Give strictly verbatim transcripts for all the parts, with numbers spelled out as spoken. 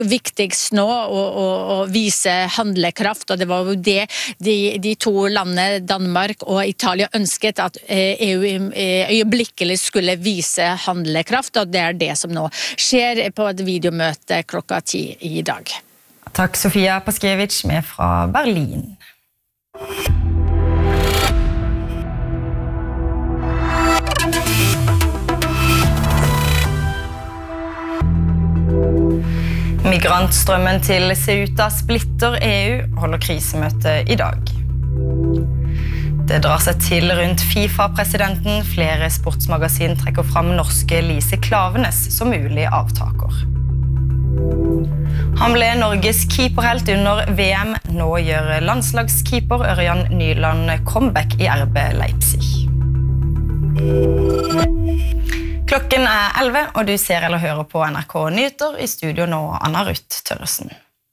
viktigst nå å, å, å vise handlekraft, og det var jo det de, de to landene, Danmark og Italia, ønsket at E U øyeblikkelig skulle vise handlekraft, og det er det som nå skjer på et videomøte klokka ti i dag. Takk Sofia Paskiewicz med fra Berlin. Migrantstrømmen til Ceuta splitter E U, holder krisemøte i dag. Det drar seg til rundt FIFA-presidenten. Flere sportsmagasin trekker fram norske Lise Klavenes som mulig avtaker. Han ble Norges keeperhelt under V M. Nå gjør landslagskeeper Ørjan Nyland comeback i R B Leipzig. Klokken er elleve, og du ser eller hører på N R K Nyheter. I studio nå Anna Ruth Tørresen.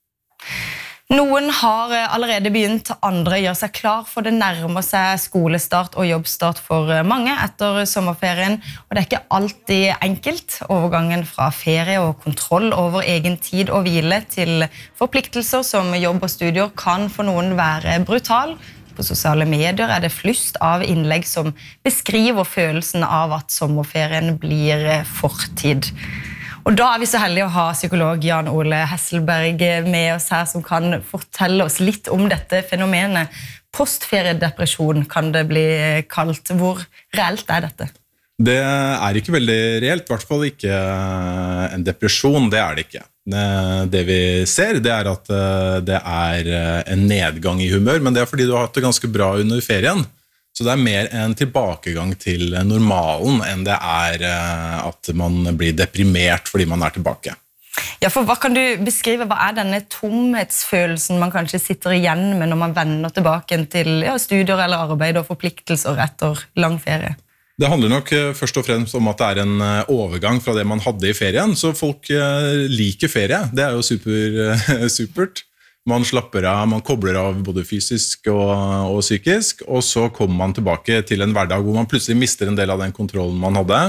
Noen har allerede begynt, andre gjør seg klar for det nærmer seg skolestart og jobbstart for mange etter sommerferien. Og det er ikke alltid enkelt. Overgangen fra ferie og kontroll over egen tid og hvile til forpliktelser som jobb og studier kan for noen være brutal. På sosiale medier er det flust av innlegg som beskriver følelsen av at sommerferien blir fortid. Og da er vi så heldige å ha psykolog Jan Ole Hesselberg med oss her, som kan fortelle oss litt om dette fenomenet. Postferiedepresjon kan det bli kalt. Hvor reelt er dette? Det er ikke veldig reelt, i hvert fall ikke en depresjon, det er det ikke. Det vi ser, det er at det er en nedgang i humør, men det er fordi du har hatt det ganske bra under ferien. Så det er mer en tilbakegang til normalen enn det er at man blir deprimert fordi man er tilbake. Ja, for hva kan du beskrive? Hva er denne tomhetsfølelsen man kanskje sitter igjen med når man vender tilbake til ja, studier eller arbeid og forpliktelser etter lang ferie? Det handler nok først og fremst om at det er en overgang fra det man hadde i ferien, så folk liker ferie. Det er jo super, supert. Man slapper av, man kobler av både fysisk og, og psykisk, og så kommer man tilbake til en hverdag hvor man plutselig mister en del av den kontrollen man hadde.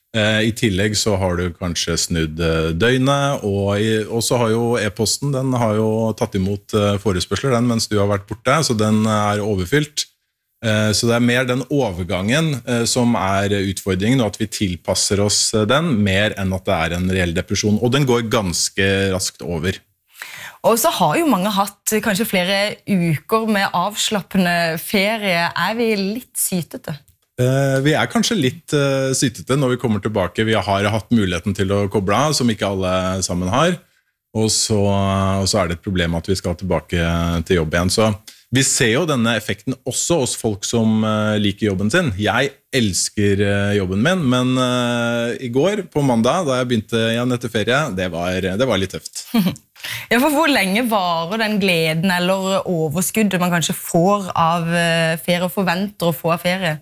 I tillegg så har du kanskje snudd døgnet, og, i, og så har jo e-posten, den har jo tatt imot forespørsler den mens du har vært borte, så den er overfylt. Så det er mer den overgangen som er utfordringen, og at vi tilpasser oss den, mer enn at det er en reell depresjon. Og den går ganske raskt over. Og så har jo mange hatt kanskje flere uker med avslappende ferie. Er vi litt sytete? Vi er kanskje litt sytete når vi kommer tilbake. Vi har hatt muligheten til å koble av, som ikke alle sammen har. Og så, og så er det et problem at vi skal tilbake til jobb igjen. Så vi ser jo denne effekten også hos folk som liker jobben sin. Jeg elsker jobben min, men i går på mandag, da jeg begynte igjen etter ferie, det var, det var litt tøft. Ja, for hvor lenge varer den gleden eller overskuddet man kanskje får av ferie og forventer å få av ferie?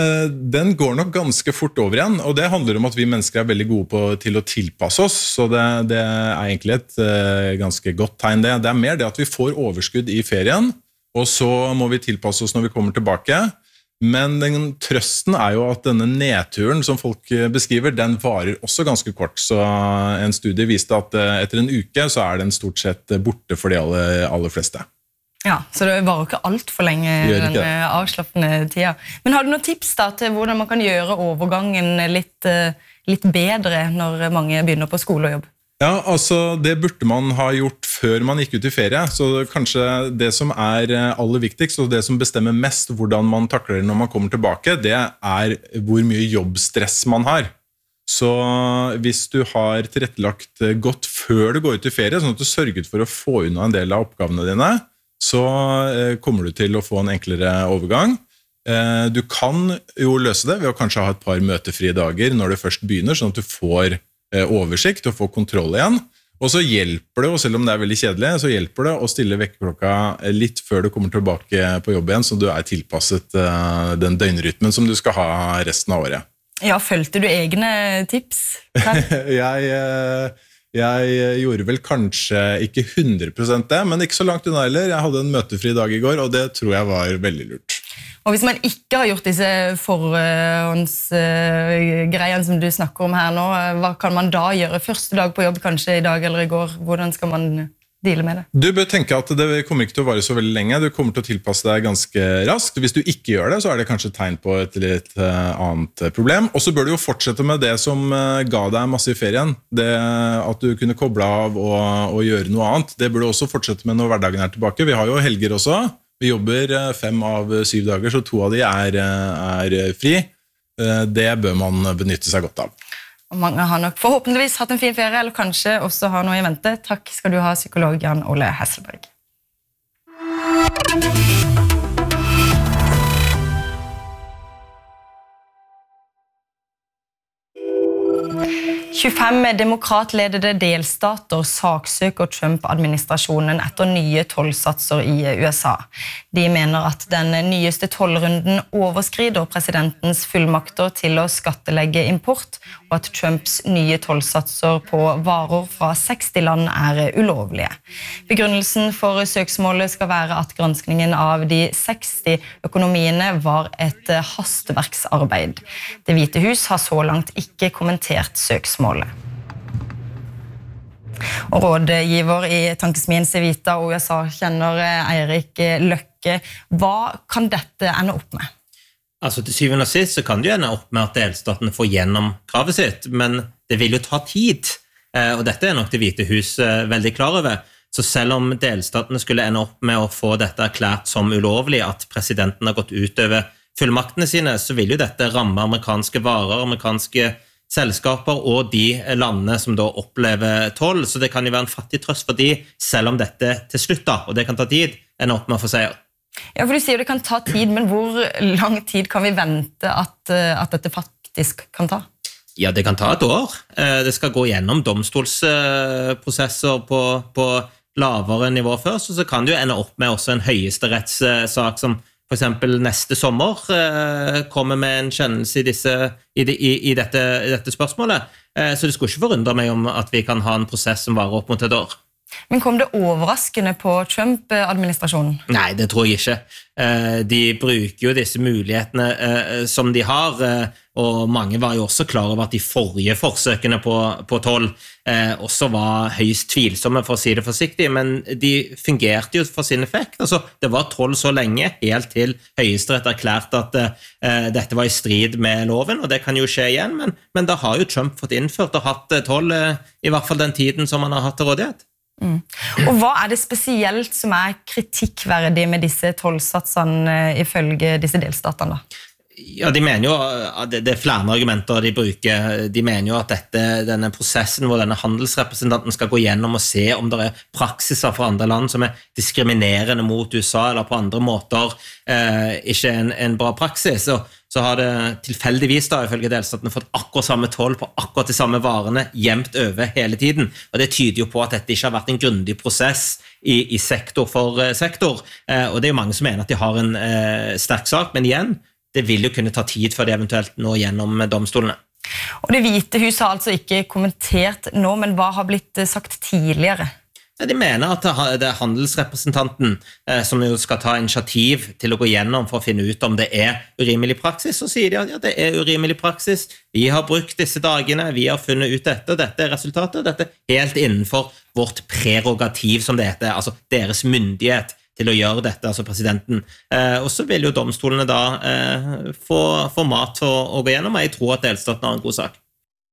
Den går nok ganske fort over igjen, og det handler om at vi mennesker er veldig gode på, til å tilpasse oss, så det, det er egentlig et ganske godt tegn det. Det er mer det at vi får overskudd i ferien, og så må vi tilpasse oss når vi kommer tilbake. Men den trøsten er jo at denne nedturen som folk beskriver, den varer også ganske kort. Så en studie viste at etter en uke så er den stort sett borte for de aller, aller fleste. Ja, så det varer ikke alt for lenge den avslappende tida. Men har du noen tips da til hvordan man kan gjøre overgangen litt, litt bedre når mange begynner på skole og jobb? Ja, altså det burde man ha gjort før man gikk ut i ferie, så kanskje det som er aller viktigst, og det som bestemmer mest hvordan man takler det når man kommer tilbake, det er hvor mye jobbstress man har. Så hvis du har tilrettelagt godt før du går ut i ferie, sånn at du sørget for å få unna en del av oppgavene dine, så kommer du til å få en enklere overgang. Du kan jo løse det ved å kanskje ha et par møtefrie dager når du først begynner, sånn at du får oversikt og få kontroll igjen. Og så hjelper det, og selv om det er veldig kjedelig, så hjelper det å stille vekkerklokka litt før du kommer tilbake på jobb igjen, så du er tilpasset den døgnrytmen som du skal ha resten av året. Ja, følte du egne tips? jeg, jeg gjorde vel kanskje ikke hundre prosent det, men ikke så langt unna heller. Jeg hadde en møtefri dag i går, og det tror jeg var veldig lurt. Og hvis man ikke har gjort disse forhåndsgreiene som du snakker om her nå, hva kan man da gjøre? Første dag på jobb, kanskje i dag eller i går, hvordan skal man deale med det? Du bør tenke at det kommer ikke til å vare så veldig lenge, du kommer til å tilpasse deg ganske raskt. Hvis du ikke gjør det, så er det kanskje et tegn på et litt annet problem. Og så bør du jo fortsette med det som ga deg masse i ferien. Det at du kunne koble av og, og gjøre noe annet. Det bør du også fortsette med når hverdagen er tilbake. Vi har jo helger også. Vi jobber fem av syv dager, så to av de er, er fri. Det bør man benytte seg godt av. Og mange har nok forhåpentligvis hatt en fin ferie, eller kanskje også har noe i vente. Takk skal du ha, psykolog Jan Ole Hesselberg. tjuefem demokratledede delstater saksøker Trump-administrasjonen etter nye tollsatser i U S A. De mener at den nyeste tollrunden overskrider presidentens fullmakter til å skattelegge import, og at Trumps nye tollsatser på varer fra seksti land er ulovlige. Begrunnelsen for søksmålet skal være at granskningen av de seksti økonomiene var et hastverksarbeid. Det Hvite hus har så langt ikke kommentert søksmålet. Og rådgiver i tankesmien Civita og U S A-kjenner Eirik Løkke. Hva kan dette ende opp med? Altså til syvende og sist så kan det jo ende opp med at delstatene får gjennom kravet sitt, men det vil jo ta tid, og dette er nok det Hvite hus veldig klar over. Så selv om delstatene skulle ende opp med å få dette erklært som ulovlig, at presidenten har gått utover fullmaktene sine, så vil jo dette ramme amerikanske varer, amerikanske selskaper og de landene som da opplever toll, så det kan jo være en fattig trøst for de, selv om dette til slutt da, og det kan ta tid, ender opp med å få seier. Ja, for du sier det kan ta tid, men hvor lang tid kan vi vente at, at dette faktisk kan ta? Ja, det kan ta et år. Det skal gå gjennom domstolsprosesser på, på lavere nivå først, og så kan det jo ende opp med også en høyesterettssak som for eksempel neste sommer kommer med en kjennelse i, disse, i, i, i, dette, i dette spørsmålet. Så det skulle ikke forundre meg om at vi kan ha en prosess som varer opp mot et år. Men kom det overraskende på Trump-administrasjonen? Nei, det tror jeg ikke. De bruker jo disse mulighetene som de har, og mange var jo også klar over at de forrige forsøkene på, på toll også var høyst tvilsomme, for å si det forsiktig, men de fungerte jo for sin effekt. Altså, det var toll så lenge, helt til Høyesterett erklærte at dette var i strid med loven, og det kan jo skje igjen, men, men da har jo Trump fått innført og hatt toll, i hvert fall den tiden som han har hatt til rådighet. Mm. Og hva er det spesielt som er kritikkverdig med disse tollsatsene ifølge disse delstatene da? Ja, de mener jo, det er flere argumenter de bruker. De mener jo at dette, denne prosessen hvor denne handelsrepresentanten skal gå gjennom og se om det er praksiser fra andre land som er diskriminerende mot U S A eller på andre måter eh, ikke en, en bra praksis. Og så har det tilfeldigvis da, ifølge delstatene, fått akkurat samme toll på akkurat de samme varene jevnt over hele tiden. Og det tyder jo på at dette ikke har vært en grundig prosess i, i sektor for eh, sektor. Eh, og det er jo mange som mener at de har en eh, sterk sak, men igjen, det vil jo kunne ta tid før de eventuelt når gjennom domstolene. Og Det Hvite hus har altså ikke kommentert nå, men hva har blitt sagt tidligere? De mener at det er handelsrepresentanten eh, som jo skal ta initiativ til å gå gjennom for å finne ut om det er urimelig praksis, og sier de at ja, det er urimelig praksis, vi har brukt disse dagene, vi har funnet ut dette, og dette er resultatet, dette er helt innenfor vårt prerogativ, som det heter, altså deres myndighet til å gjøre dette, altså presidenten. Eh, og så vil jo domstolene da eh, få, få mat for å gå gjennom, og jeg tror at delstaten har en god sak.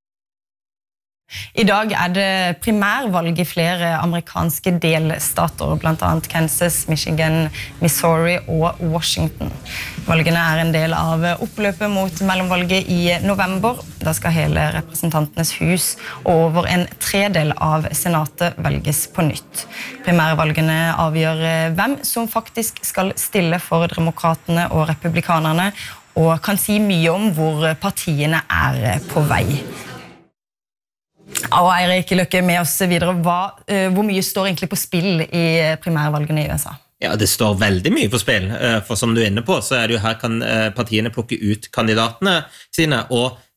I dag er det primærvalg i flere amerikanske delstater, blant annet Kansas, Michigan, Missouri og Washington. Valgene er en del av oppløpet mot mellomvalget i november. Da skal hele representantenes hus og over en tredel av senatet velges på nytt. Primærvalgene avgjør hvem som faktisk skal stille for demokratene og republikanerne, og kan si mye om hvor partiene er på vei. Og Eirik Løkke med oss videre. Hva, hvor mye står egentlig på spill i primærvalgene i U S A? Ja, det står veldig mye på spill, for som du er inne på, så er det jo her kan partiene plukke ut kandidatene sine, og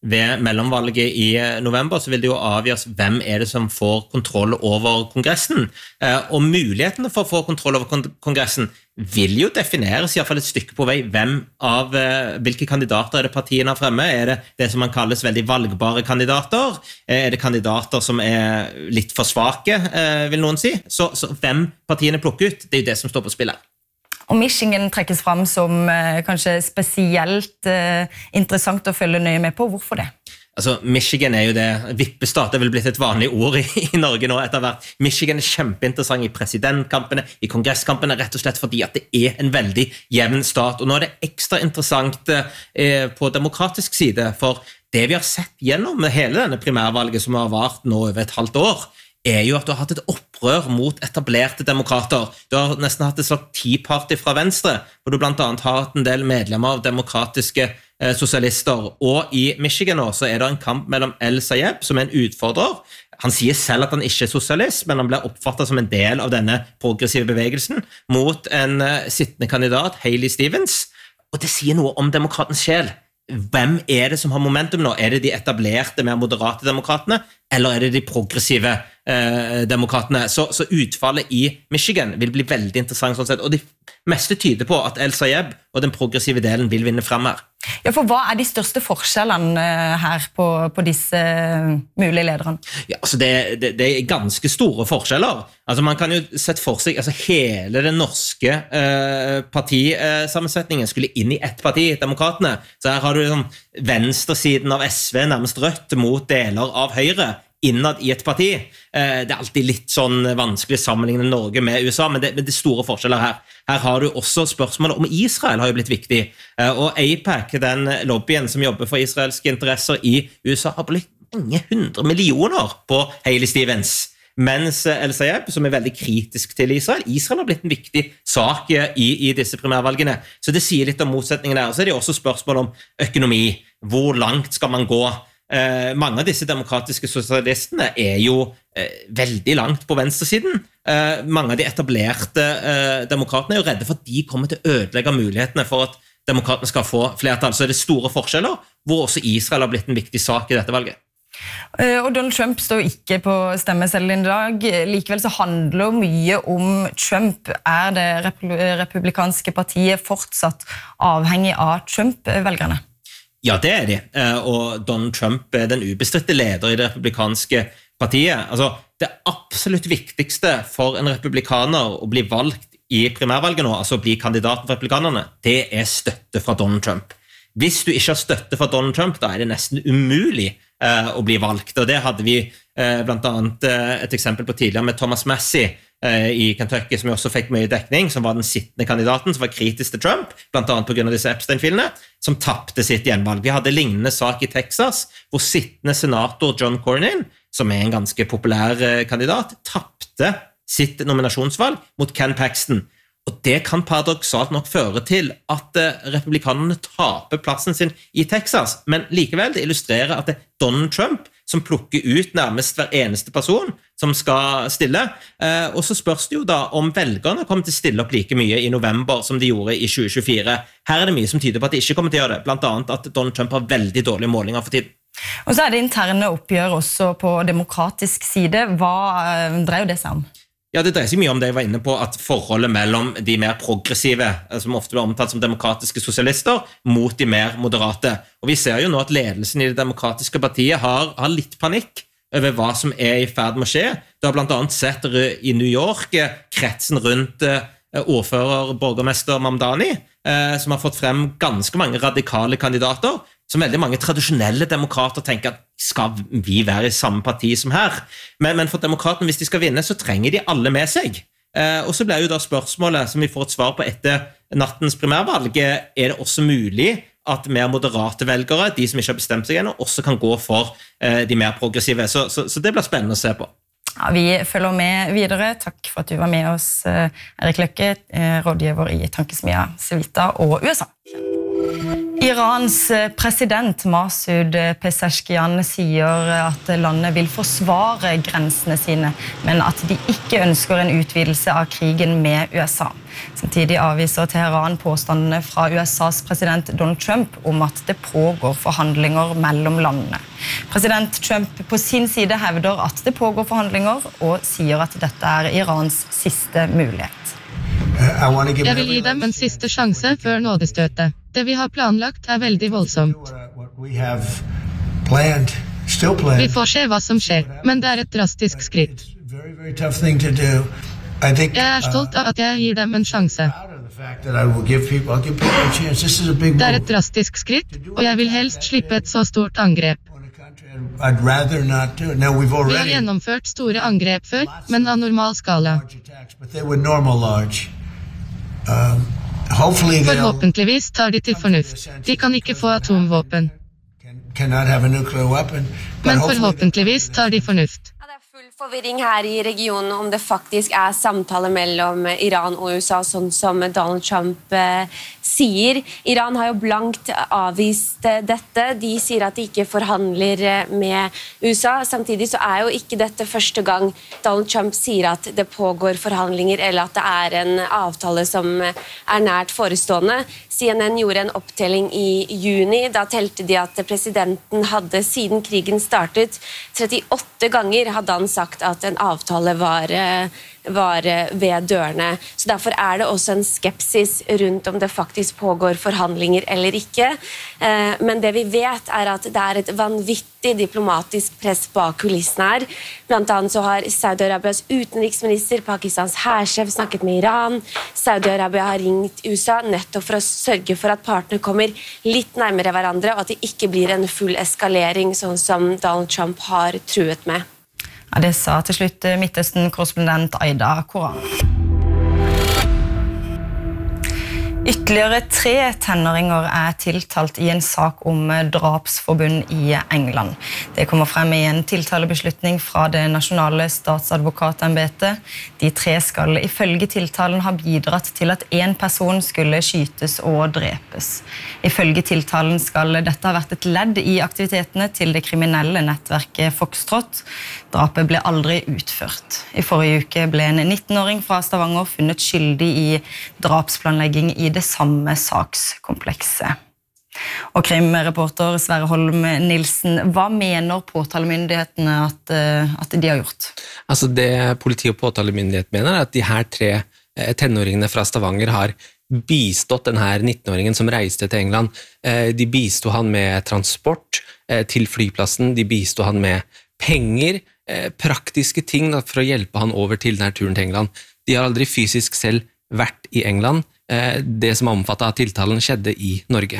ved mellomvalget i november, så vil det jo avgjøres hvem er det som får kontroll over kongressen. Og mulighetene for å få kontroll over kongressen vil jo defineres i hvert fall et stykke på vei. Hvem av hvilke kandidater er det partiene har fremme? Er det det som man kalles veldig valgbare kandidater? Er det kandidater som er litt for svake, vil noen si? Så, så hvem partiene plukker ut, det er jo det som står på spillet. Og Michigan trekkes frem som eh, kanskje spesielt eh, interessant å følge nøye med på. Hvorfor det? Altså, Michigan er jo det, vippestat, det er vel blitt et vanlig ord i, i Norge nå etter hvert. Michigan er kjempeinteressant i presidentkampene, i kongresskampene, rett og slett fordi at det er en veldig jevn stat. Og nå er det ekstra interessant eh, på demokratisk side, for det vi har sett gjennom hele denne primærvalget som har vart nå over et halvt år, er jo at du har hatt et opprør mot etablerte demokrater. Du har nesten hatt et slags Tea-party fra venstre, hvor du blant annet har hatt en del medlemmer av demokratiske eh, sosialister. Og i Michigan nå så er det en kamp mellom El-Sayeb, som er en utfordrer. Han sier selv at han ikke er sosialist, men han ble oppfattet som en del av denne progressive bevegelsen, mot en eh, sittende kandidat, Hailey Stevens. Og det sier noe om demokratens sjel. Hvem er det som har momentum nå? Er det de etablerte, mer moderate demokratene, eller er det de progressive eh, demokratene? Så, så utfallet i Michigan vil bli veldig interessant sånn sett, og det meste tyder på at El-Sayeb og den progressive delen vil vinne frem her. Ja, for hva er de største forskjellene her på, på disse mulige lederne? Ja, altså det, det, det er ganske store forskjeller. Altså man kan jo sette for seg, altså hele den norske eh, partisammensetningen skulle inn i ett parti, demokratene. Så her har du liksom venstresiden av S V, nærmest rødt, mot deler av Høyre, innad i et parti. Det er alltid litt sånn vanskelig å sammenligne Norge med U S A, men det, men det er store forskjeller her. Her har du også spørsmålet om Israel har jo blitt viktig, og AIPAC, den lobbyen som jobber for israelske interesser i U S A, har blitt mange hundre millioner på Hailey Stevens. Mens El-Sayeb, som er veldig kritisk til Israel, Israel har blitt en viktig sak i, i disse primærvalgene. Så det sier litt om motsetningen der. Så er det også spørsmål om økonomi. Hvor langt skal man gå? Eh, mange av disse demokratiske sosialistene er jo eh, veldig langt på venstresiden. Eh, mange av de etablerte eh, demokratene er jo redde for at de kommer til å ødelegge mulighetene for at demokratene skal få flertall. Så er det store forskjeller, hvor også Israel har blitt en viktig sak i dette valget. Og Donald Trump står ikke på stemmeseddelen i dag. Likevel så handler mye om Trump. Er det republikanske partiet fortsatt avhengig av Trump-velgerne? Ja, det er de. Og Donald Trump er den ubestridte leder i det republikanske partiet. Altså, det absolutt viktigste for en republikaner å bli valgt i primærvalget nå, altså å bli kandidat for republikanerne, det er støtte fra Donald Trump. Hvis du ikke har støtte fra Donald Trump, da er det nesten umulig eh, å bli valgt. Og det hadde vi eh, blant annet eh, et eksempel på tidligere med Thomas Massie eh, i Kentucky, som også fikk mye dekning, som var den sittende kandidaten, som var kritisk til Trump, blant annet på grunn av disse Epstein-filene, som tappte sitt gjenvalg. Vi hadde lignende sak i Texas, hvor sittende senator John Cornyn, som er en ganske populær eh, kandidat, tappte sitt nominasjonsvalg mot Ken Paxton. Og det kan paradoksalt nok føre til at republikanerne taper plassen sin i Texas, men likevel det illustrerer at det er Donald Trump som plukker ut nærmest hver eneste person som skal stille. Og så spørs det jo da om velgerne kommer til å stille opp like mye i november som de gjorde i tjue tjuefire. Her er det mye som tyder på at de ikke kommer til å gjøre det, blant annet at Donald Trump har veldig dårlige målinger for tiden. Og så er det interne oppgjør også på demokratisk side. Hva dreier det seg om? Ja, det dreier seg mye om det jeg var inne på, at forholdet mellom de mer progressive, som ofte blir omtalt som demokratiske sosialister, mot de mer moderate. Og vi ser jo nå at ledelsen i det demokratiske partiet har, har litt panikk over hva som er i ferd med å skje. Du har blant annet sett i New York kretsen rundt ordfører, borgermester Mamdani, som har fått frem ganske mange radikale kandidater, som veldig mange tradisjonelle demokrater tenker at skal vi være i samme parti som her? Men, men for demokratene, hvis de skal vinne, så trenger de alle med seg. Eh, og så blir jo da spørsmålet, som vi får et svar på etter nattens primærvalg, er det også mulig at mer moderate velgere, de som ikke har bestemt seg ennå, også kan gå for eh, de mer progressive. Så, så, så det blir spennende å se på. Ja, vi følger med videre. Takk for at du var med oss, Erik Løkke, rådgiver i tankesmia Civita og U S A. Irans president Masoud Pezeshkian sier at landet vil forsvare grensene sine, men at de ikke ønsker en utvidelse av krigen med U S A. Samtidig avviser Teheran påstandene fra U S A's president Donald Trump om at det pågår forhandlinger mellom landene. President Trump på sin side hevder at det pågår forhandlinger og sier at dette er Irans siste mulighet. Jeg vil gi dem en siste sjanse før nådestøtet. Det vi har planlagt er veldig voldsomt. Vi får se hva som skjer, men det er et drastisk skritt. Jeg er stolt av at jeg gir dem en sjanse. Det er et drastisk skritt, og jeg vil helst slippe et så stort angrep. Vi har gjennomført store angrep før, men av normal skala. Forhåpentligvis tar de til fornuft. De kan ikke få atomvåpen. Men forhåpentligvis tar de fornuft. Full forvirring her i regionen om det faktisk er samtale mellom Iran og U S A, sånn som Donald Trump eh, sier. Iran har jo blankt avvist eh, dette. De sier at de ikke forhandler med U S A. Samtidig så er jo ikke dette første gang Donald Trump sier at det pågår forhandlinger, eller at det er en avtale som er nært forestående. C N N gjorde en opptelling i juni. Da telte de at presidenten hadde siden krigen startet trettiåtte ganger hadde han sagt at en avtale var, var ved dørene. Så derfor er det også en skepsis rundt om det faktisk pågår forhandlinger eller ikke. Men det vi vet er at det er et vanvittig diplomatisk press bak kulissene her. Blant annet så har Saudi-Arabias utenriksminister, Pakistans hærsjef, snakket med Iran. Saudi-Arabia har ringt U S A nettopp for å sørge for at partene kommer litt nærmere hverandre, og at det ikke blir en full eskalering, sånn som Donald Trump har truet med. Ja, det sa til slutt Midtøsten-korrespondent Aida Koran. Ytterligere tre tenåringer er tiltalt i en sak om drapsforbund i England. Det kommer frem i en tiltalebeslutning fra det nasjonale statsadvokatembetet. De tre skal ifølge tiltalen ha bidratt til at en person skulle skytes og drepes. Ifølge tiltalen skal dette ha vært et ledd i aktivitetene til det kriminelle nettverket Foxtrot. Drapet ble aldri utført. I forrige uke ble en nittenåring fra Stavanger funnet skyldig i drapsplanlegging i det samme sakskomplekset. Og krimreporter Sverre Holm Nilsen, hva mener påtalemyndighetene at, at de har gjort? Altså det politi- og påtalemyndighet mener er at de her tre tenåringene fra Stavanger har bistått denne nittenåringen som reiste til England. De bistod han med transport til flyplassen, de bistod han med penger, praktiske ting for å hjelpe han over til denne turen til England. De har aldri fysisk selv vært i England. Det som omfattet av tiltalen skjedde i Norge.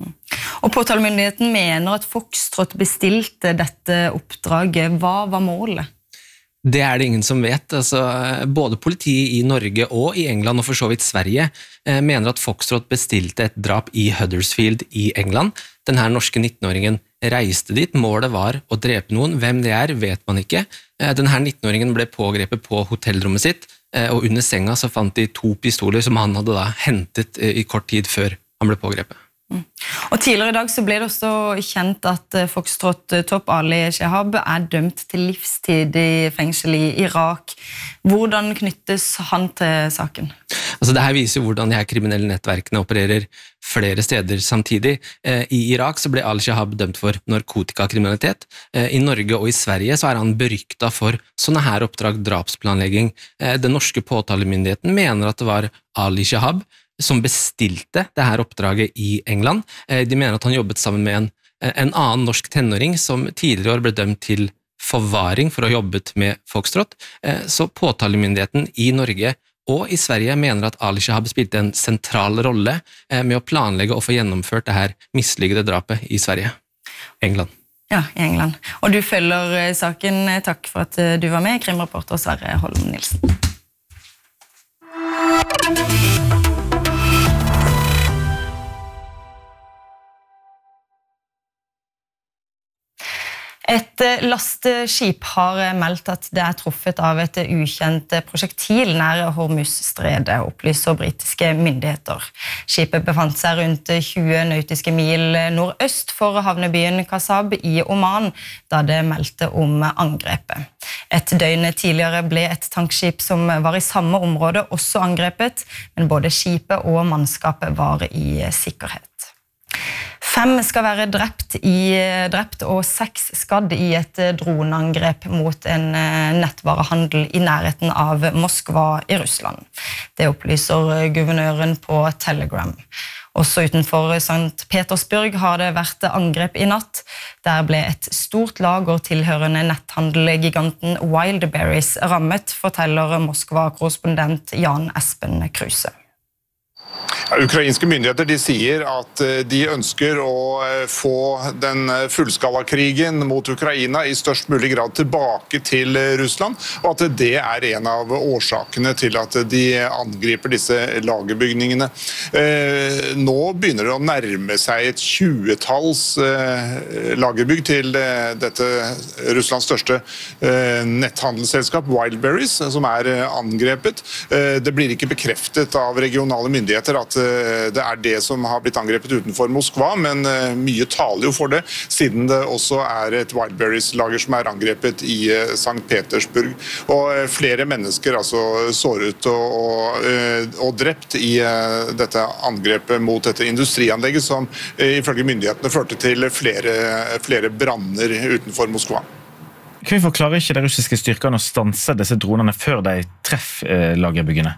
Og påtalemyndigheten mener at Foxtrot bestilte dette oppdraget. Hva var målet? Det er det ingen som vet. Altså, både politiet i Norge og i England, og for så vidt Sverige, mener at Foxtrot bestilte et drap i Huddersfield i England. Denne norske nittenåringen reiste dit. Målet var å drepe noen. Hvem det er, vet man ikke. Denne nittenåringen ble pågrepet på hotellrommet sitt, og under senga så fant de to pistoler som han hadde da hentet i kort tid før han ble pågrepet. Mm. Og tidligere i dag så ble det også kjent at Foxtrot-topp Ali Shehab er dømt til livstid i fengsel i Irak. Hvordan knyttes han til saken? Altså det her viser hvordan de her kriminelle nettverkene opererer flere steder samtidig. I Irak så ble Ali Shehab dømt for narkotikakriminalitet. I Norge og i Sverige så er han beryktet for sånne her oppdrag, drapsplanlegging. Den norske påtalemyndigheten mener at det var Ali Shehab som bestilte det her oppdraget i England. De mener at han jobbet sammen med en, en annen norsk tenåring som tidligere år ble dømt til forvaring for å ha jobbet med Foxtrot. Så påtalemyndigheten i Norge og i Sverige mener at Ali Shehab spilte en sentral rolle med å planlegge og få gjennomført det her mislykkede drapet i Sverige. England. Ja, i England. Og du følger saken. Takk for at du var med, krimreporter Sverre Holm Nilsen. Et Et lasteskip har meldt at det er truffet av et ukjent projektil nær Hormuz-stredet, opplyser britiske myndigheter. Skipet befant seg rundt tjue nautiske mil nordøst for havnebyen Kasab i Oman, da det meldte om angrepet. Et døgn tidligere ble et tankskip som var i samme område også angrepet, men både skipet og mannskapet var i sikkerhet. Fem skal være drept, i, drept og seks skadd i et droneangrep mot en nettvarehandel i nærheten av Moskva i Russland. Det opplyser guvernøren på Telegram. Også utenfor Sankt Petersburg har det vært angrep i natt. Der ble et stort lager tilhørende netthandelgiganten Wildberries rammet, forteller Moskva-korrespondent Jan Espen Kruse. Ukrainske myndigheter de sier at de ønsker å få den fullskalakrigen mot Ukraina i størst mulig grad tilbake til Russland, og at det er en av årsakene til at de angriper disse lagerbygningene. Nå begynner det å nærme seg et tjuetalls lagerbygg til dette Russlands største netthandelsselskap, Wildberries, som er angrepet. Det blir ikke bekreftet av regionale myndigheter at det er det som har blitt angrepet utenfor Moskva, men mye taler jo for det, siden det også er et Wildberries-lager som er angrepet i Sankt Petersburg. Og flere mennesker altså såret og, og, og drept i dette angrepet mot dette industrianlegget, som ifølge myndighetene førte til flere, flere branner utenfor Moskva. Hvorfor klarer ikke de russiske styrkene å stanse disse dronene før de treffer lagerbyggene?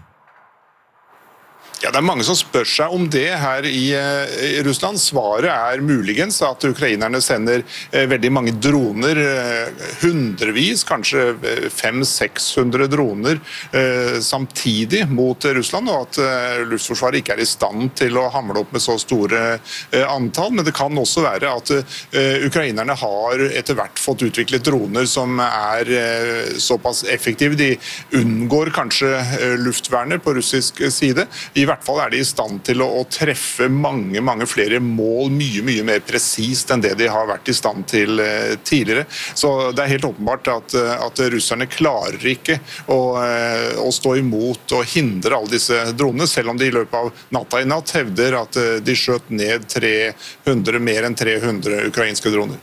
Ja, det er mange som spør seg om det her i, i Russland. Svaret er muligens at ukrainerne sender eh, veldig mange droner, eh, hundrevis, kanskje fem-seks hundre droner eh, samtidig mot Russland, og at eh, luftforsvaret ikke er i stand til å hamle opp med så store eh, antall. Men det kan også være at eh, ukrainerne har etter hvert fått utviklet droner som er eh, såpass effektive. De unngår kanskje eh, luftvernet på russisk side. I I hvert fall er de i stand til å, å treffe mange, mange flere mål, mye, mye mer presist enn det de har vært i stand til eh, tidligere. Så det er helt åpenbart at, at russerne klarer ikke å, eh, å stå imot og hindre alle disse dronene, selv om de i løpet av natta i natt hevder at eh, de skjøt ned tre hundre, mer enn tre hundre ukrainske droner.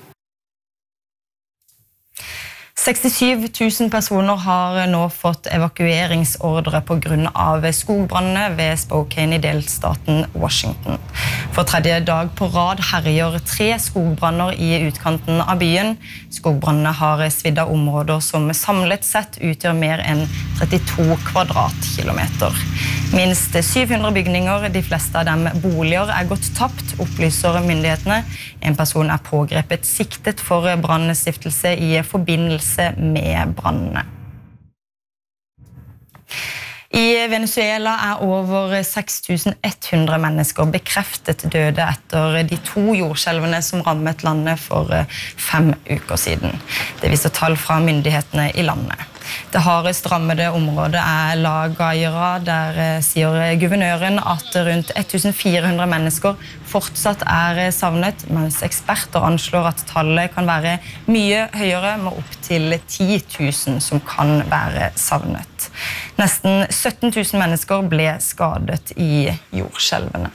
sekstisju tusen personer har nå fått evakueringsordre på grunn av skogbrannene ved Spokane i delstaten Washington. For tredje dag på rad herjer tre skogbranner i utkanten av byen. Skogbrannene har svidd av områder som samlet sett utgjør mer enn trettito kvadratkilometer. Minst syv hundre bygninger, de fleste av dem boliger, er gått tapt, opplyser myndighetene. En person er pågrepet siktet for brannstiftelse i forbindelse med brannene. I Venezuela er over seks tusen ett hundre mennesker bekreftet døde etter de to jordskjelvene som rammet landet for fem uker siden. Det viser tall fra myndighetene i landet. Det hardest rammede området er La Guaira, der sier guvernøren at rundt fjorten hundre mennesker fortsatt er savnet, mens eksperter anslår at tallet kan være mye høyere, med opp til ti tusen som kan være savnet. Nesten sytten tusen mennesker ble skadet i jordskjelvene.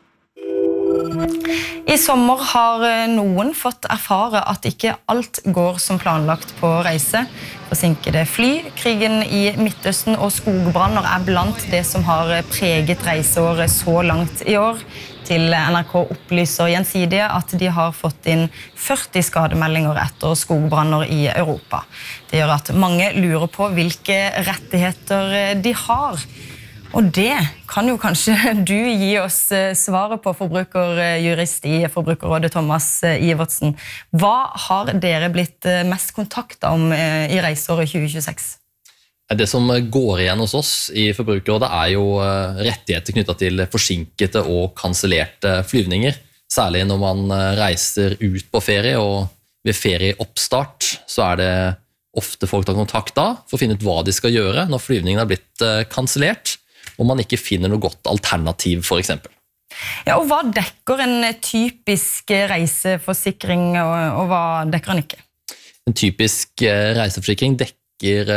I sommer har noen fått erfare at ikke alt går som planlagt på reise. Forsinkede fly, krigen i Midtøsten og skogbranner er blant det som har preget reiseåret så langt i år. Til N R K opplyser Gjensidige at de har fått inn førti skademeldinger etter skogbranner i Europa. Det gjør at mange lurer på hvilke rettigheter de har. Og det kan jo kanskje du gi oss svaret på, forbrukerjurist i Forbrukerrådet Thomas Ivertsen. Hva har dere blitt mest kontaktet om i reiseåret tjue tjueseks? Det som går igjen hos oss i Forbrukerrådet er jo rettigheter knyttet til forsinkete og kansellerte flyvninger. Særlig når man reiser ut på ferie, og ved ferieoppstart så er det ofte folk tar kontakt da for å finne ut hva de skal gjøre når flyvningen er blitt kansellert, og man ikke finner noe godt alternativ for eksempel. Ja, og hva dekker en typisk reiseforsikring, og, og hva dekker den ikke? en typisk reiseforsikring dekker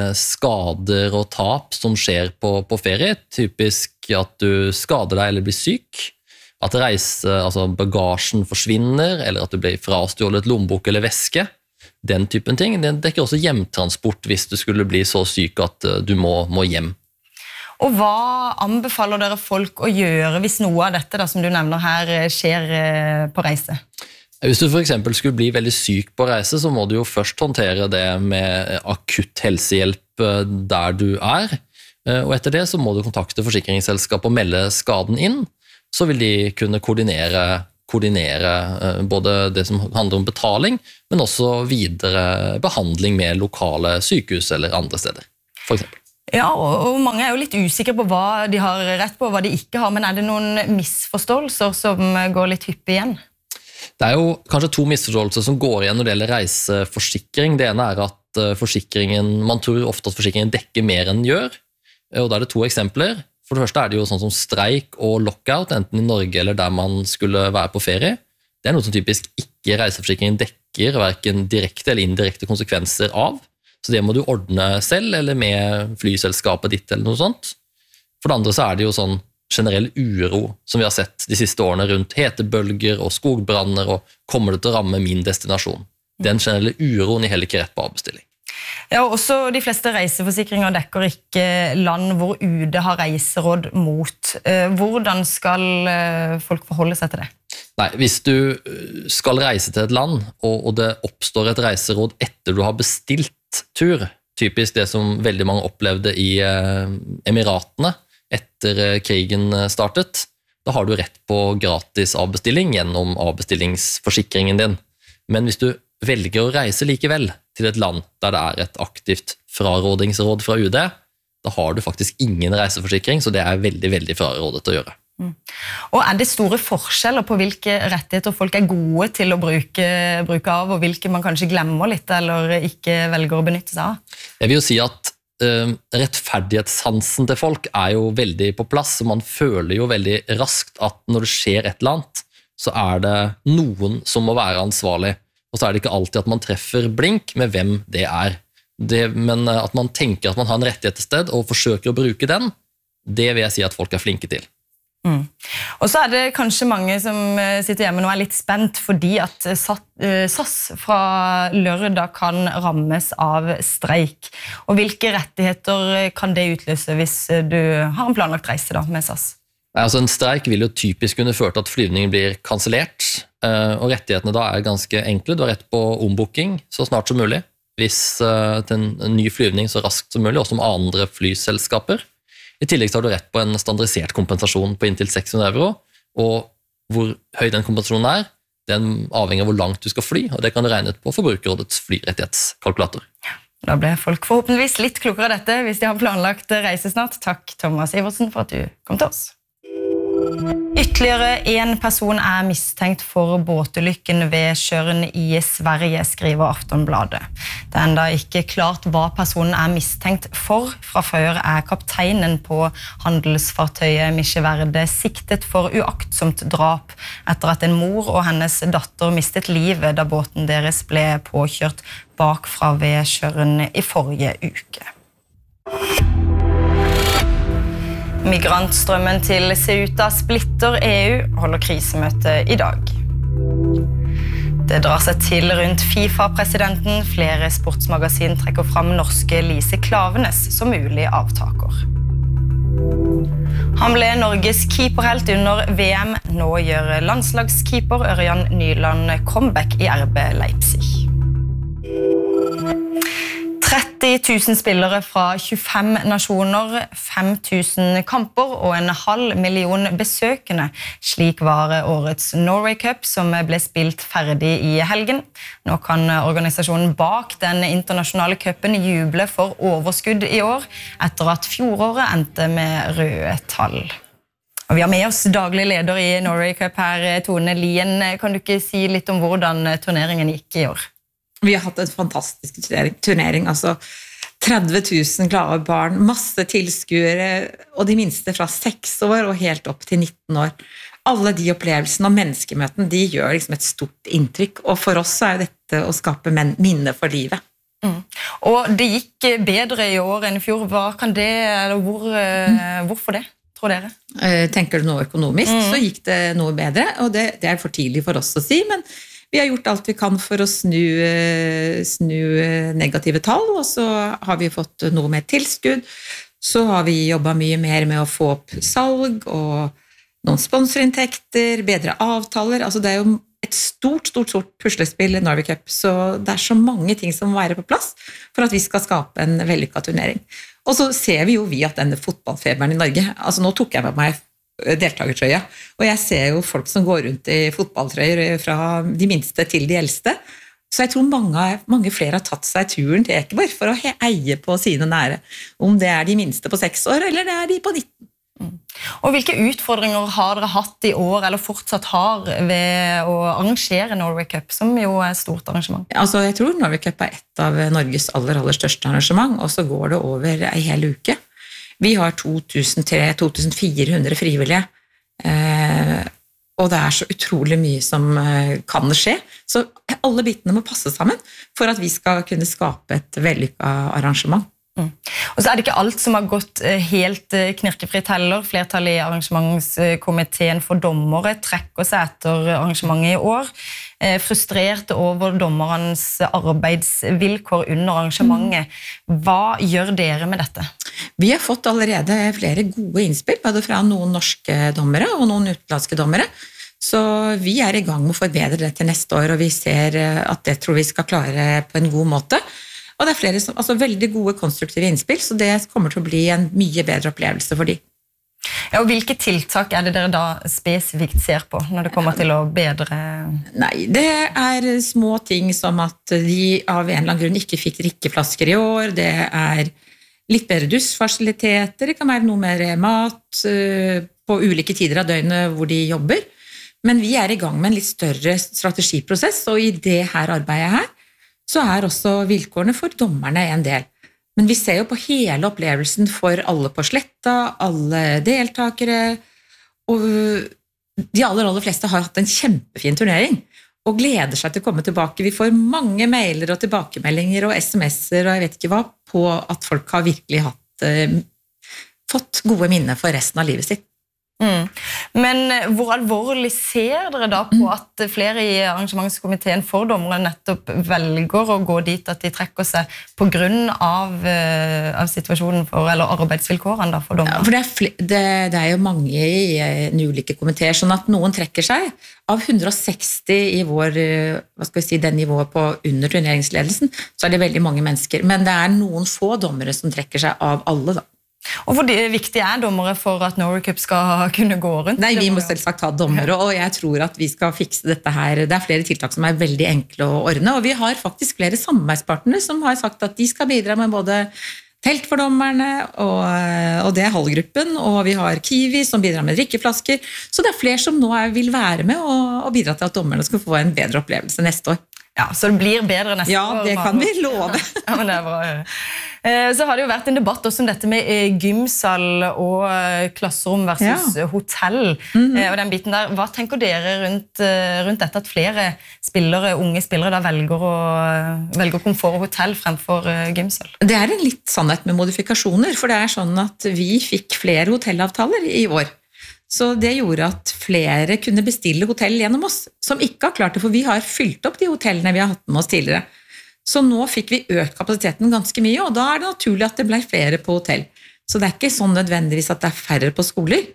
skader og tap som skjer på, på ferie. Typisk at du skader deg eller blir syk, at reise, altså bagasjen forsvinner, eller at du blir frastjålet lommebok eller veske. Den typen ting. Det dekker også hjemtransport hvis du skulle bli så syk at du må, må hjem. Og hva anbefaler dere folk å gjøre hvis noe av dette da, som du nevner her skjer på reise? Hvis du for eksempel skulle bli veldig syk på reise, så må du jo først håndtere det med akutt helsehjelp der du er. Og etter det så må du kontakte forsikringsselskapet og melde skaden inn. Så vil de kunne koordinere, koordinere både det som handler om betaling, men også videre behandling med lokale sykehus eller andre steder, for eksempel. Ja, og mange er jo litt usikre på hva de har rett på, hva de ikke har, men er det noen misforståelser som går litt hyppig igjen? Det er jo kanskje to misforståelser som går igjen når det gjelder reiseforsikring. Det ene er at forsikringen, man tror ofte at forsikringen dekker mer enn den gjør, og da er det to eksempler. For det første er det jo sånn som streik og lockout, enten i Norge eller der man skulle være på ferie. Det er noe som typisk ikke reiseforsikringen dekker, hverken direkte eller indirekte konsekvenser av. Så det må du ordne selv, eller med flyselskapet ditt, eller noe sånt. For det andre så er det jo sånn generell uro, som vi har sett de siste årene rundt hetebølger og skogbranner, og kommer det til å ramme min destinasjon? Den generelle uroen i heller ikke rett på avbestilling. Ja, og også de fleste reiseforsikringer dekker ikke land hvor U D har reiseråd mot. Hvordan skal folk forholde seg til det? Nei, hvis du skal reise til et land, og det oppstår et reiseråd etter du har bestilt tur, typisk det som veldig mange opplevde i Emiratene etter krigen startet, da har du rett på gratis avbestilling gjennom avbestillingsforsikringen din. Men hvis du velger å reise likevel til et land der det er et aktivt frarådingsråd fra U D, da har du faktisk ingen reiseforsikring, så det er veldig, veldig frarådet å gjøre. Mm. Og er det store forskjeller på hvilke rettigheter folk er gode til å bruke, bruke av, og hvilke man kanskje glemmer litt, eller ikke velger å benytte seg av? Jeg vil jo si at uh, rettferdighetssansen til folk er jo veldig på plass, og man føler jo veldig raskt at når det skjer et eller annet, så er det noen som må være ansvarlig, og så er det ikke alltid at man treffer blink med hvem det er. Det, men at man tenker at man har en rettighet til sted, og forsøker å bruke den, det vil jeg si at folk er flinke til. Mm. Og så er det kanskje mange som sitter hjemme nå er litt spent fordi at S A S fra lørdag kan rammes av streik. Og hvilke rettigheter kan det utløse hvis du har en planlagt reise da, med S A S? Altså, en streik vil jo typisk kunne føre til at flyvningen blir kansellert, og rettighetene da er ganske enkle. Du har rett på ombooking så snart som mulig, hvis til en ny flyvning så raskt som mulig, også om andre flyselskaper. I tillegg har du rett på en standardisert kompensasjon på inntil seks hundre euro, og hvor høy den kompensasjonen er, den avhenger av hvor langt du skal fly, og det kan du regne ut på Forbrukerrådets flyrettighetskalkulator. Da ble folk forhåpentligvis litt klokere av dette hvis de har planlagt reise snart. Takk, Thomas Iversen, for at du kom til oss. Ytterligere en person er mistenkt for båtulykken ved Tjørn i Sverige, skriver Aftonbladet. Det er enda ikke klart hva personen er mistenkt for. Fra før er kapteinen på handelsfartøyet Misje Verde siktet for uaktsomt drap etter at en mor og hennes datter mistet livet da båten deres ble påkjørt bakfra ved Tjørn i forrige uke. Migrantstrømmen til Ceuta splitter E U, holder krisemøte i dag. Det drar seg til rundt FIFA-presidenten. Flere sportsmagasin trekker fram norske Lise Klavenes som mulig avtaker. Han ble Norges keeperhelt under V M. Nå gjør landslagskeeper Ørjan Nyland comeback i R B Leipzig. tretti tusen spillere fra tjuefem nasjoner, fem tusen kamper og en halv million besøkende. Slik var årets Norway Cup, som ble spilt ferdig i helgen. Nå kan organisasjonen bak den internasjonale cupen juble for overskudd i år, etter at fjoråret endte med røde tall. Og vi har med oss daglig leder i Norway Cup her, Tone Lien. Kan du ikke si litt om hvordan turneringen gikk i år? Vi har hatt en fantastisk turnering, altså tretti tusen glade barn, masse tilskuere, og de minste fra seks år og helt opp til nitten år. alle de opplevelsene og menneskemøtene, de gjør liksom et stort inntrykk, og for oss er dette å skape minne for livet. Mm. Og det gikk bedre i år enn i fjor. Hva kan det, eller hvor, mm. hvorfor det, tror dere? Tenker du noe økonomisk, mm. så gikk det noe bedre, og det, det er for tidlig for oss å si, men vi har gjort alt vi kan for å snu, snu negative tall, og så har vi fått noe mer tilskudd, så har vi jobbet mye mer med å få opp salg, og noen sponsorinntekter, bedre avtaler, altså det er jo et stort, stort, stort puslespill i Norway Cup, så det er så mange ting som må være på plass for at vi skal skape en vellykket turnering. Og så ser vi jo vi at denne fotballfeberen i Norge, altså nå tok jeg med meg deltagertrøya, og jeg ser jo folk som går rundt i fotballtrøyer fra de minste til de eldste, så jeg tror mange, mange flere har tatt seg turen til Ekeborg for å eie på sine nære, om det er de minste på seks år, eller det er de på nitten. Mm. Og hvilke utfordringer har dere hatt i år, eller fortsatt har, ved å arrangere Norway Cup, som jo er et stort arrangement? Altså, jeg tror Norway Cup er et av Norges aller, aller største arrangement, og så går det over en hel uke. Vi har to tusen tre til to tusen fire hundre frivillige, eh, og det er så utrolig mye som eh, kan skje, så alle bitene må passe sammen for at vi skal kunne skape et vellykket arrangement. Mm. Og så er det ikke alt som har gått helt knirkefritt heller. Flertallet i arrangementskomiteen for dommere trekker seg etter arrangementet i år, frustrerte over dommerens arbeidsvilkår under arrangementet. Hva gjør dere med dette? Vi har fått allerede flere gode innspill, både fra noen norske dommere og noen utenlandske dommere, så vi er i gang med å forbedre det til neste år, og vi ser at det tror vi skal klare på en god måte. Og det er flere som, altså veldig gode konstruktive innspill, så det kommer til å bli en mye bedre opplevelse for de. Ja, og hvilke tiltak er det dere da spesifikt ser på når det kommer til å bedre? Nei, det er små ting som at de av en eller annen grunn ikke fikk drikkeflasker i år, det er litt bedre dusjfasiliteter, det kan være noe mer mat på ulike tider av døgnet hvor de jobber, men vi er i gang med en litt større strategiprosess, og i det her arbeidet her, så er også vilkårene for dommerne en del. Men vi ser jo på hele opplevelsen for alle på sletta, alle deltakere, og de aller, aller fleste har hatt en kjempefin turnering, og gleder seg til å komme tilbake. Vi får mange mailer og tilbakemeldinger og sms'er, og jeg vet ikke hva, på at folk har virkelig hatt, eh, fått gode minner for resten av livet sitt. Mm. Men hvor alvorlig ser dere da på at flere i arrangementskomiteen for dommere nettopp velger å gå dit at de trekker seg på grunn av, uh, av situasjonen for, eller arbeidsvilkårene da for dommere? Ja, for det er, det, det er jo mange i uh, ulike komiteer, sånn at noen trekker seg. Av hundre og seksti i vår, uh, hva skal vi si, den nivået på under turneringsledelsen, så er det veldig mange mennesker. Men det er noen få dommere som trekker seg av alle da. Og hvor viktig er dommere for at Norway Cup skal kunne gå rundt? Nei, vi må selvsagt ha dommere, og jeg tror at vi skal fikse dette her. Det er flere tiltak som er veldig enkle å ordne, og vi har faktisk flere samarbeidspartnere som har sagt at de skal bidra med både telt for dommerne, og, og det er Hallgruppen, og vi har Kiwi som bidrar med drikkeflasker, så det er flere som nå vil være med og, og bidra til at dommerne skal få en bedre opplevelse neste år. Ja, så det blir bedre neste ja, år. Ja, det kan vi love. Ja, men det er bra å høre. Så har det jo vært en debatt også om dette med gymsal og klasserom versus ja. hotell, mm-hmm. og den biten der. Hva tenker dere rundt, rundt dette at flere spillere, unge spillere da velger, å, velger komfort og hotell fremfor gymsal? Det er en litt sannhet med modifikasjoner, for det er sånn at vi fikk flere hotellavtaler i år. Så det gjorde at flere kunne bestille hotell gjennom oss, som ikke har klart det, for vi har fylt opp de hotellene vi har hatt med oss tidligere. Så nå fikk vi økt kapasiteten ganske mye, og da er det naturlig at det ble flere på hotell. Så det er ikke sånn nødvendigvis at det er færre på skoler.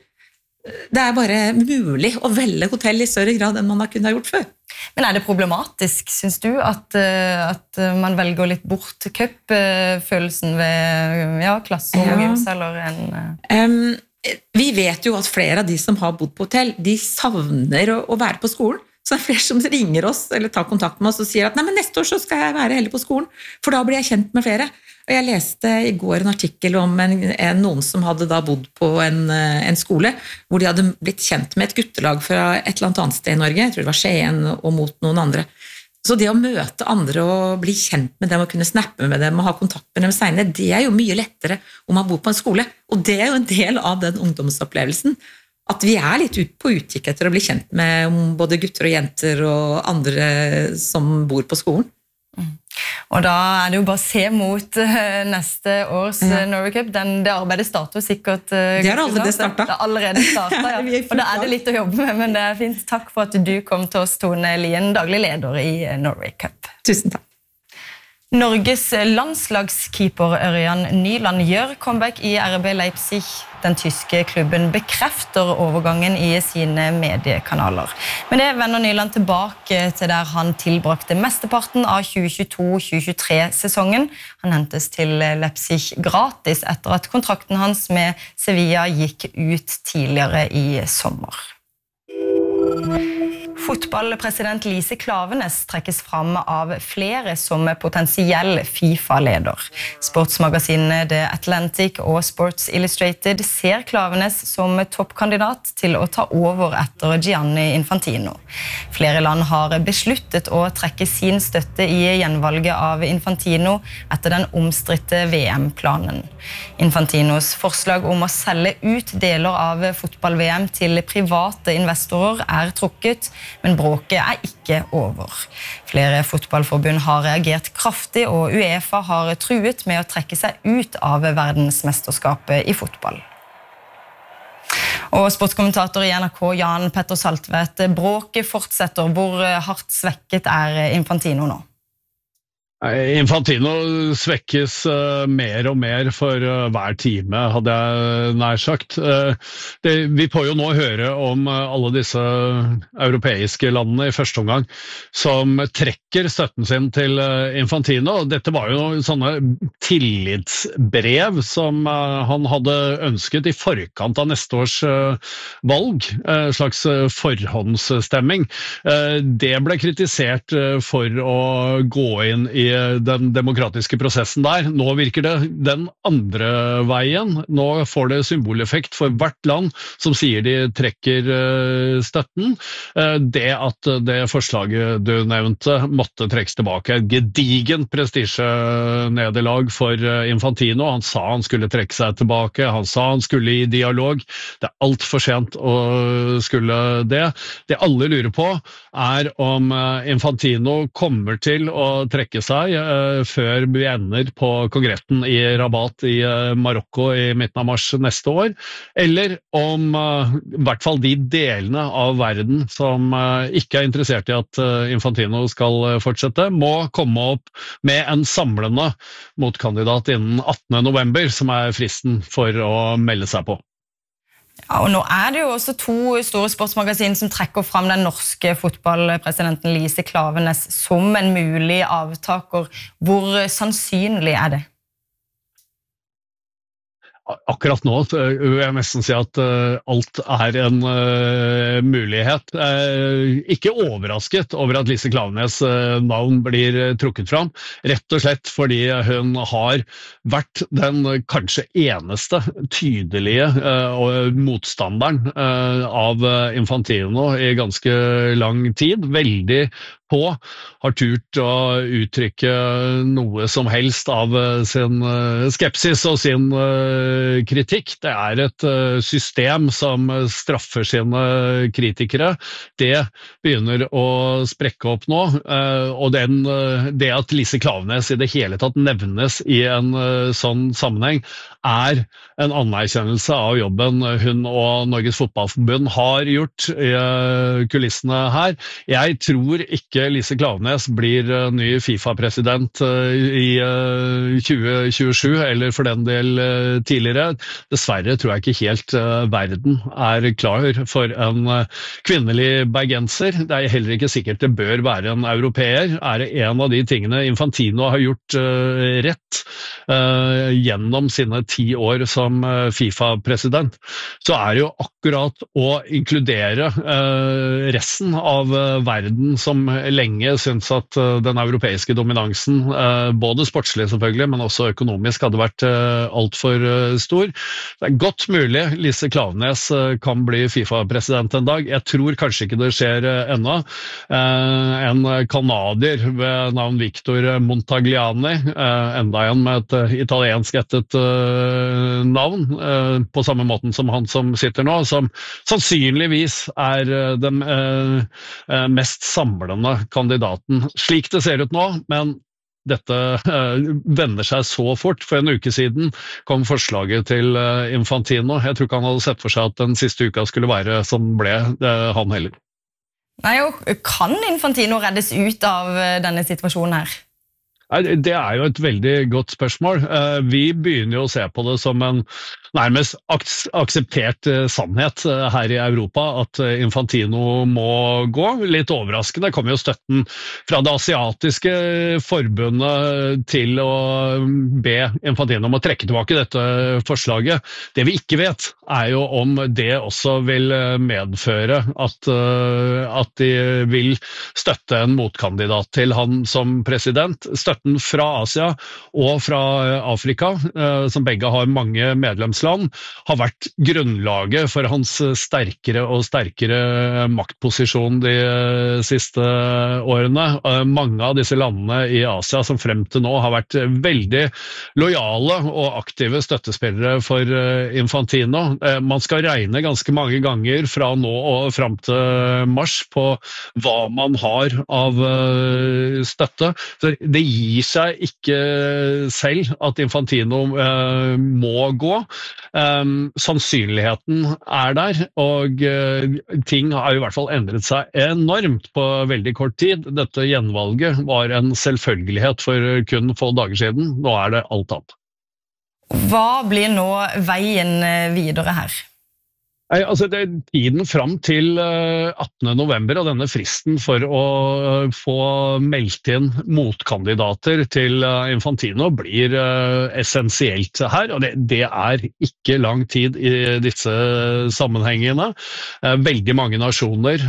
Det er bare mulig å velge hotell i større grad enn man har kunnet ha gjort før. Men er det problematisk, synes du, at, at man velger litt bort cupfølelsen ved ja, klasser og gymsaler enn... Um, vi vet jo at flere av de som har bodd på hotell, de savner å, å være på skolen. Så det er flere som ringer oss eller tar kontakt med oss og sier at nei, men neste år så skal jeg være heller på skolen, for da blir jeg kjent med flere. Og jeg leste i går en artikkel om en, en, noen som hadde da bodd på en, en skole, hvor de hadde blitt kjent med et guttelag fra et eller annet annet sted i Norge, jeg tror det var Skien og mot noen andre. Så det å møte andre og bli kjent med dem og kunne snappe med dem og ha kontakt med dem senere, det er jo mye lettere om man bor på en skole. Og det er jo en del av den ungdomsopplevelsen, at vi er litt ut på utkikk etter å bli kjent med både gutter og jenter og andre som bor på skolen. Mm. Og da er det jo bare å se mot uh, neste års uh, Norway Cup. Den, det arbeidet starter sikkert. Uh, det har allerede startet. Det har allerede startet, ja. Og da er det litt å jobbe med, men det er fint. Takk for at du kom til oss, Tone Lien, daglig leder i Norway Cup. Tusen takk. Norges landslagskeeper Ørjan Nyland gjør comeback i R B Leipzig. Den tyske klubben bekrefter overgangen i sine mediekanaler. Men det vender Nyland tilbake til der han tilbrakte mesteparten av tjue tjueto tjue tjuetre-sesongen. Han hentes til Leipzig gratis etter at kontrakten hans med Sevilla gikk ut tidligere i sommer. Fotballpresident Lise Klaveness trekkes fram av flere som potensiell FIFA-leder. Sportsmagasinene The Atlantic og Sports Illustrated ser Klaveness som toppkandidat til å ta over etter Gianni Infantino. Flere land har besluttet å trekke sin støtte i gjenvalget av Infantino etter den omstridte V M-planen. Infantinos forslag om å selge ut deler av fotball-V M til private investorer er trukket, men bråket er ikke over. Flere fotballforbund har reagert kraftig, og UEFA har truet med å trekke seg ut av verdensmesterskapet i fotball. Og sportskommentator i N R K, Jan Petter Saltvedt, bråket fortsetter. Hvor hardt svekket er Infantino nå? Infantino svekkes uh, mer og mer for uh, hver time, hadde jeg nær sagt. Uh, det, vi får jo nå høre om uh, alle disse europeiske landene i første omgang som trekker støtten sin til uh, Infantino. Dette var jo sånne tillitsbrev som uh, han hadde ønsket i forkant av neste års uh, valg, uh, slags uh, forhåndsstemming. Uh, det ble kritisert uh, for å gå inn i den demokratiske prosessen der. Nå virker det den andre veien. Nå får det symboleffekt for hvert land som sier de trekker støtten. Det at det forslaget du nevnte måtte trekkes tilbake. Et gedigent prestisjenederlag for Infantino. Han sa han skulle trekke seg tilbake. Han sa han skulle i dialog. Det er alt for sent å skulle det. Det alle lurer på er om Infantino kommer til å trekke seg før vi ender på kongressen i Rabat i Marokko i midten av mars neste år, eller om i hvert fall de delene av verden som ikke er interessert i at Infantino skal fortsette, må komme opp med en samlende motkandidat innen attende november, som er fristen for å melde seg på. Ja, og nå er det jo også to store sportsmagasin som trekker fram den norske fotballpresidenten Lise Klaveness som en mulig avtaker. Hvor sannsynlig er det? Akkurat nå vil jeg nesten si at uh, alt er en uh, mulighet. Uh, ikke overrasket over at Lise Klaveness uh, navn blir uh, trukket fram, rett og slett fordi hun har vært den uh, kanskje eneste tydelige uh, motstanderen uh, av uh, Infantino i ganske lang tid. Veldig på, har turt å uttrykke noe som helst av sin skepsis og sin kritikk. Det er et system som straffer sine kritikere. Det begynner å sprekke opp nå, og den, det at Lise Klaveness i det hele tatt nevnes i en sånn sammenheng, er en anerkjennelse av jobben hun og Norges Fotballforbund har gjort i kulissene her. Jeg tror ikke Lise Klaveness blir ny FIFA-president i tjue tjuesju, eller for den del tidligere. Dessverre tror jeg ikke helt verden er klar for en kvinnelig bergenser. Det er heller ikke sikkert det bør være en europeer. Er det en av de tingene Infantino har gjort rett gjennom sine ti år som FIFA-president, så er det jo akkurat å inkludere resten av verden som lenge syntes at den europeiske dominansen, både sportslig selvfølgelig, men også økonomisk, hadde vært alt for stor. Det er godt mulig Lise Klaveness kan bli FIFA-president en dag. Jeg tror kanskje ikke det skjer ennå. En kanadier ved navn Victor Montagliani, enda en med et italiensk ettet navn, på samme måten som han som sitter nå, som sannsynligvis er den mest samlende kandidaten. Slik det ser ut nå, men dette vender seg så fort. For en uke siden kom forslaget til Infantino. Jeg tror ikke han hadde sett for seg at den siste uka skulle være som ble han heller. Nei, og kan Infantino reddes ut av denne situasjonen her? Det er jo et veldig godt spørsmål. Vi begynner jo å se på det som en nærmest akseptert sannhet her i Europa at Infantino må gå. Litt overraskende kommer jo støtten fra det asiatiske forbundet til å be Infantino om å trekke tilbake dette forslaget. Det vi ikke vet er jo om det også vil medføre at, at de vil støtte en motkandidat til han som president. Støtten fra Asia og fra Afrika, som begge har mange medlemsland, har vært grunnlaget for hans sterkere og sterkere maktposisjon de siste årene. Mange av disse landene i Asia som frem til nå har vært veldig lojale og aktive støttespillere for Infantino. Man skal regne ganske mange ganger fra nå og frem til mars på hva man har av støtte. Så det gir seg ikke selv at Infantino må gå. Um, sannsynligheten er der, og uh, ting har i hvert fall endret seg enormt på veldig kort tid. Dette gjenvalget var en selvfølgelighet for kun få dager siden. Nå er det alt annet. Hva blir nå veien videre her? Nei, altså det er tiden frem til attende november, og denne fristen for å få meldt inn motkandidater til Infantino blir essensielt her, og det, det er ikke lang tid i disse sammenhengene. Veldig mange nasjoner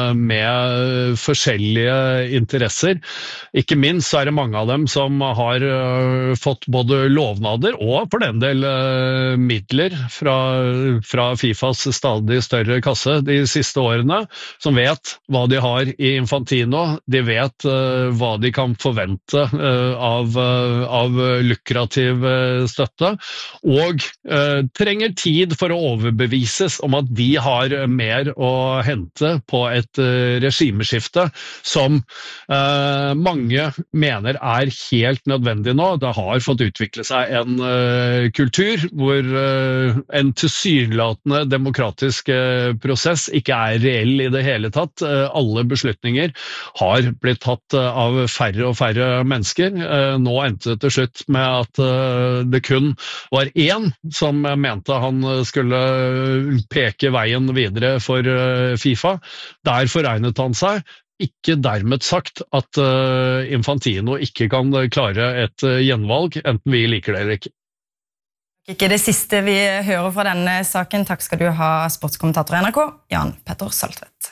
med forskjellige interesser. Ikke minst så er det mange av dem som har fått både lovnader og for den del midler fra, fra FIFAs stadig større kasse de siste årene, som vet hva de har i Infantino, de vet uh, hva de kan forvente uh, av, uh, av lukrativ uh, støtte, og uh, trenger tid for å overbevises om at de har mer å hente på et uh, regimeskifte som uh, mange mener er helt nødvendig nå. Det har fått utvikle seg en uh, kultur hvor uh, en tilsynelatende demokratisk prosess ikke er reell i det hele tatt. Alle beslutninger har blitt tatt av færre og færre mennesker. Nå endte det til slutt med at det kun var én som mente han skulle peke veien videre for FIFA. Der foregnet han seg. Ikke dermed sagt at Infantino ikke kan klare et gjenvalg, enten vi liker det eller ikke. Ikke det siste vi hører fra denne saken. Takk skal du ha, sportskommentator i N R K, Jan Petter Saltvedt.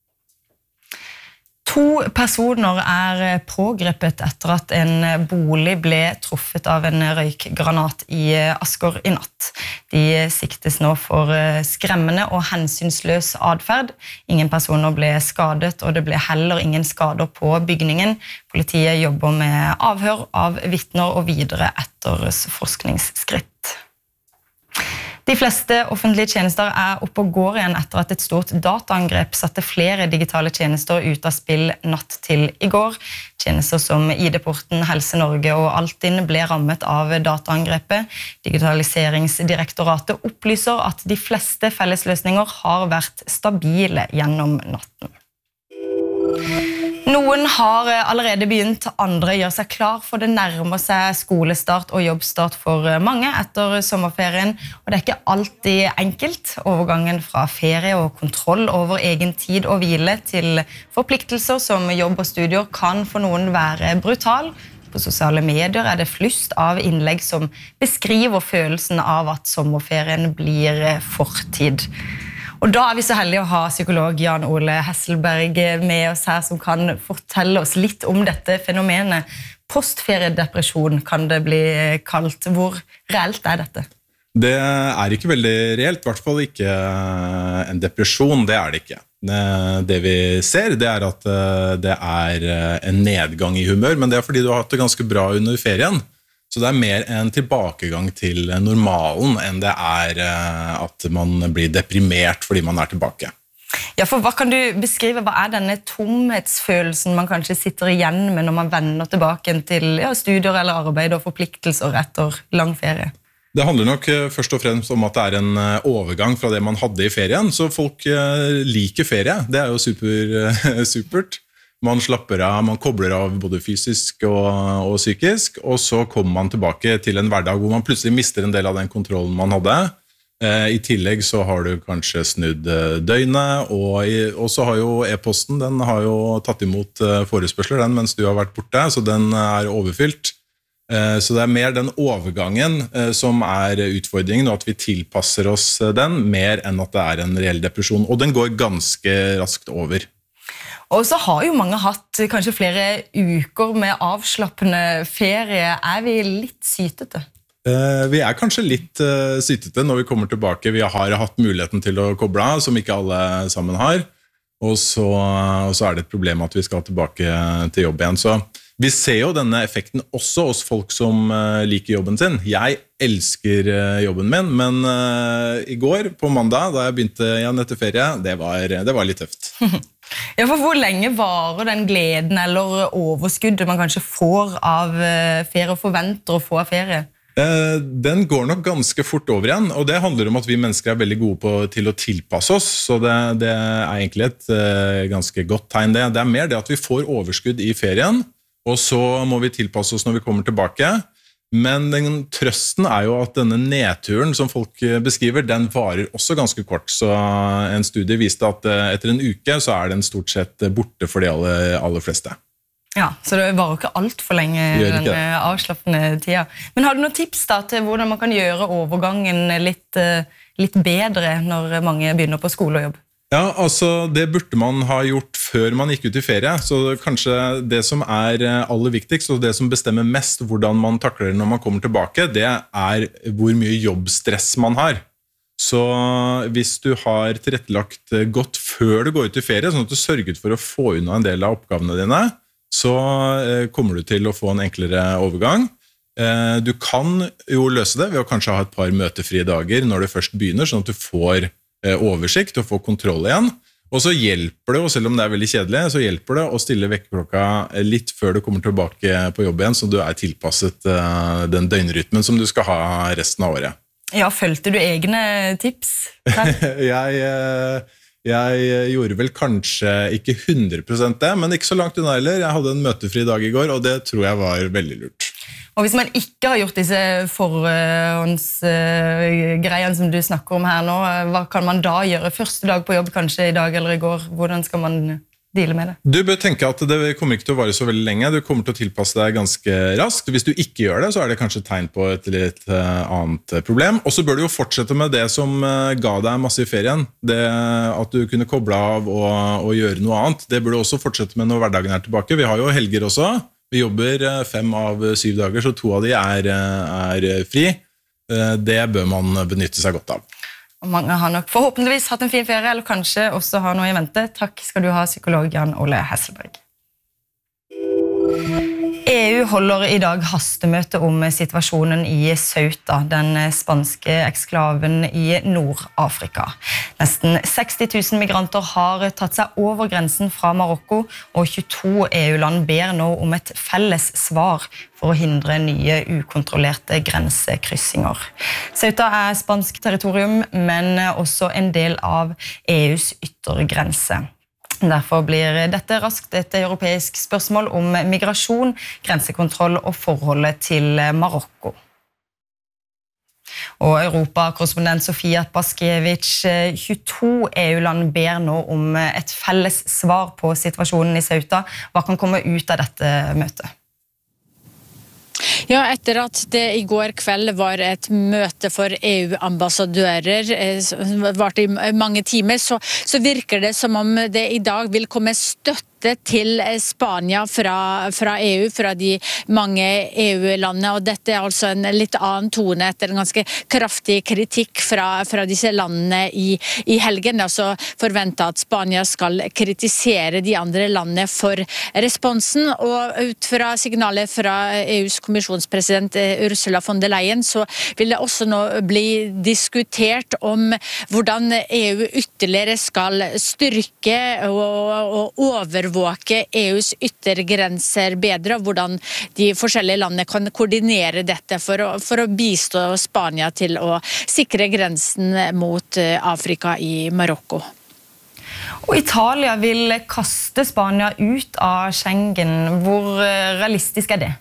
To personer er pågrepet etter at en bolig ble truffet av en røykgranat i Asker i natt. De siktes nå for skremmende og hensynsløs adferd. Ingen personer ble skadet, og det ble heller ingen skader på bygningen. Politiet jobber med avhør av vitner og videre etterforskningsskritt. De fleste offentlige tjenester er oppe og går igjen etter at et stort dataangrep satte flere digitale tjenester ut av spill natt til i går. Tjenester som I D-porten, Helse Norge og Altinn ble rammet av dataangrepet. Digitaliseringsdirektoratet opplyser at de fleste fellesløsninger har vært stabile gjennom natten. Noen har allerede begynt, andre gjør seg klar for det nærmer seg skolestart og jobbstart for mange etter sommerferien, og det er ikke alltid enkelt. Overgangen fra ferie og kontroll over egen tid og hvile til forpliktelser som jobb og studier kan for noen være brutal. På sosiale medier er det flust av innlegg som beskriver følelsen av at sommerferien blir fortid. Og da er vi så heldige å ha psykolog Jan Ole Hesselberg med oss her, som kan fortelle oss litt om dette fenomenet. Postferiedepresjon kan det bli kalt. Hvor reelt er dette? Det er ikke veldig reelt, i hvert fall ikke en depresjon, det er det ikke. Det vi ser, det er at det er en nedgang i humør, men det er fordi du har hatt det ganske bra under ferien. Så det er mer en tilbakegang til normalen enn det er at man blir deprimert fordi man er tilbake. Ja, for hva kan du beskrive? Hva er denne tomhetsfølelsen man kanskje sitter igjen med når man vender tilbake til ja, studier eller arbeid og forpliktelser etter lang ferie? Det handler nok først og fremst om at det er en overgang fra det man hadde i ferien, så folk liker ferie. Det er jo super, supert. Man slapper av, man kobler av både fysisk og, og psykisk, og så kommer man tilbake til en hverdag hvor man plutselig mister en del av den kontrollen man hadde. I tillegg så har du kanskje snudd døgnet, og, i, og så har jo e-posten, den har jo tatt imot forespørsler den mens du har vært borte, så den er overfylt. Så det er mer den overgangen som er utfordringen, og at vi tilpasser oss den, mer enn at det er en reell depresjon. Og den går ganske raskt over. Og så har jo mange hatt kanskje flere uker med avslappende ferie. Er vi litt sytete? Vi er kanskje litt sytete når vi kommer tilbake. Vi har hatt muligheten til å koble av, som ikke alle sammen har. Og så, og så er det et problem at vi skal tilbake til jobb igjen. Så vi ser jo denne effekten også hos folk som liker jobben sin. Jeg elsker jobben min, men i går, på mandag, da jeg begynte igjen etter ferie, det var, det var litt tøft. Ja, for hvor lenge varer den gleden eller overskuddet man kanskje får av ferie og forventer å få av ferie? Den går nok ganske fort over igjen, og det handler om at vi mennesker er veldig gode på, til å tilpasse oss, så det, det er egentlig et uh, ganske godt tegn det. Det er mer det at vi får overskudd i ferien, og så må vi tilpasse oss når vi kommer tilbake. Men den trøsten er jo at denne nedturen som folk beskriver, den varer også ganske kort. Så en studie viste at etter en uke så er den stort sett borte for de aller, aller fleste. Ja, så det varer ikke alt for lenge den avslappende tida. Men har du noen tips da til hvordan man kan gjøre overgangen litt, litt bedre når mange begynner på skole og jobb? Ja, altså det burde man ha gjort før man gikk ut i ferie, så kanskje det som er aller viktigst, og det som bestemmer mest hvordan man takler det når man kommer tilbake, det er hvor mye jobbstress man har. Så hvis du har tilrettelagt godt før du går ut i ferie, sånn at du sørget for å få unna en del av oppgavene dine, så kommer du til å få en enklere overgang. Du kan jo løse det ved å kanskje ha et par møtefrie dager når du først begynner, sånn at du får oversikt og får kontroll igjen. Og så hjelper det, og selv om det er veldig kjedelig, så hjelper det å stille vekkerklokka litt før du kommer tilbake på jobb igjen, så du er tilpasset den døgnrytmen som du skal ha resten av året. Ja, følte du egne tips? jeg, jeg gjorde vel kanskje ikke hundre prosent det, men ikke så langt unna heller. Jeg hadde en møtefri dag i går, og det tror jeg var veldig lurt. Og hvis man ikke har gjort disse forhåndsgreiene som du snakker om her nå, hva kan man da gjøre? Første dag på jobb kanskje i dag eller i går? Hvordan skal man deale med det? Du bør tenke at det kommer ikke til å vare så veldig lenge. Du kommer til å tilpasse deg ganske raskt. Hvis du ikke gjør det, så er det kanskje tegn på et litt annet problem. Og så bør du jo fortsette med det som ga deg masse i ferien. Det at du kunne koble av og, og gjøre noe annet. Det bør du også fortsette med når hverdagen er tilbake. Vi har jo helger også. Vi jobber fem av syv dager, så to av de er, er fri. Det bør man benytte seg godt av. Og mange har nok forhåpentligvis hatt en fin ferie, eller kanskje også har noe i vente. Takk skal du ha, psykolog Jan Ole Hesselberg. E U holder i dag hastemøte om situasjonen i Ceuta, den spanske eksklaven i Nord-Afrika. Nesten seksti tusen migranter har tatt seg over grensen fra Marokko, og tjueto E U-land ber nå om et felles svar for å hindre nye ukontrollerte grensekryssinger. Ceuta er spansk territorium, men også en del av E U's yttergrense. Derfor blir dette raskt et europeisk spørsmål om migrasjon, grensekontroll og forholdet til Marokko. Og Europa-korrespondent Sofia Paskiewicz, tjueto E U-land ber nå om et felles svar på situasjonen i Ceuta. Hva kan komme ut av dette møtet? Ja, etter at det i går kveld var et møte for E U-ambassadører, varte i mange timer, så, så virker det som om det i dag vil komme støtte til Spania fra, fra E U, fra de mange E U-landene, og dette er altså en litt annen tone etter en ganske kraftig kritikk fra, fra disse landene i, i helgen. Det er altså forventet at Spania skal kritisere de andre landene for responsen, og ut fra signalet fra E U's kommisjonspresident Ursula von der Leyen, så vil det også nå bli diskutert om hvordan E U ytterligere skal styrke og, og overvåke E U's yttergrenser bedre, og hvordan de forskjellige landene kan koordinere dette for å, for å bistå Spania til å sikre grensen mot Afrika i Marokko. Og Italia vil kaste Spania ut av Schengen. Hvor realistisk er det?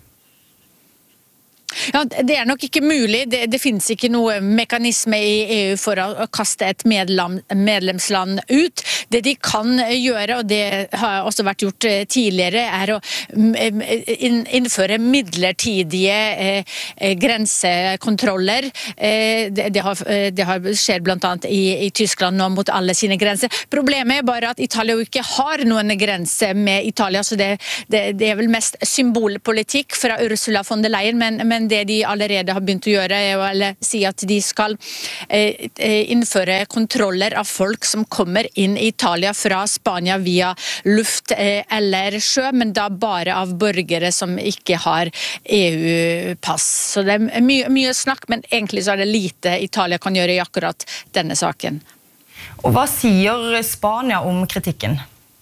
Ja, det er nok ikke mulig. Det, det finnes ikke noe mekanisme i E U for å kaste et medlem, medlemsland ut. Det de kan gjøre, og det har også vært gjort tidligere, er å innføre midlertidige eh, grensekontroller. Eh, det, det, har, det har skjer blant annet i, i Tyskland nå mot alle sine grenser. Problemet er bare at Italia jo ikke har noen grense med Italia, så det, det, det er vel mest symbolpolitikk fra Ursula von der Leyen, men, men det de allerede har begynt å gjøre er å si at de skal eh, innføre kontroller av folk som kommer inn i Italia fra Spania via luft eh, eller sjø, men da bare av borgere som ikke har E U-pass. Så det er mye, mye snakk, men egentlig så er det lite Italia kan gjøre i akkurat denne saken. Og hva sier Spania om kritikken?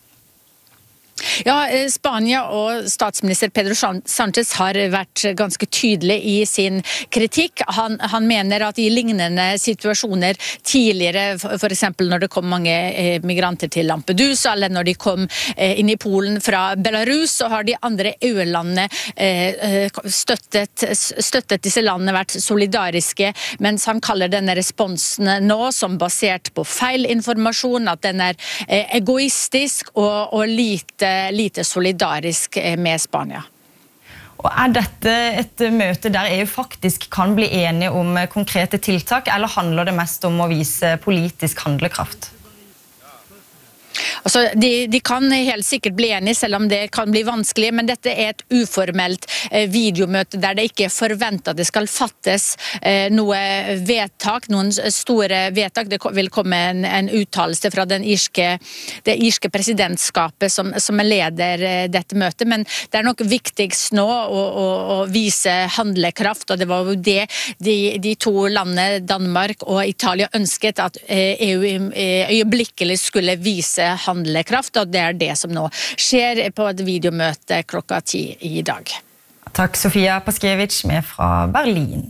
Ja, Spania og statsminister Pedro Sánchez har vært ganske tydelig i sin kritikk. Han, han mener at i lignende situasjoner tidligere, for eksempel når det kom mange migranter til Lampedusa, eller når de kom inn i Polen fra Belarus, så har de andre E U-landene støttet, støttet disse landene, vært solidariske, mens han kaller denne responsen nå som basert på feil informasjon, at den er egoistisk og, og lite lite solidarisk med Spania. Og er dette et møte der E U faktisk kan bli enige om konkrete tiltak, eller handler det mest om å vise politisk handlekraft? Altså, de, de kan helt sikkert bli enige, selv om det kan bli vanskelig, men dette er et uformelt eh, videomøte der det ikke er forventet at det skal fattes eh, noe vedtak, noen store vedtak. Det vil komme en, en uttalelse fra den irske, det irske presidentskapet som, som leder eh, dette møtet, men det er nok viktigst nå å, å, å vise handlekraft, og det var jo det de, de to landene, Danmark og Italia, ønsket at eh, E U eh, øyeblikkelig skulle vise handlekraft, og det er det som nå skjer på et videomøte klokka ti i dag. Takk, Sofia Paskiewicz med fra Berlin.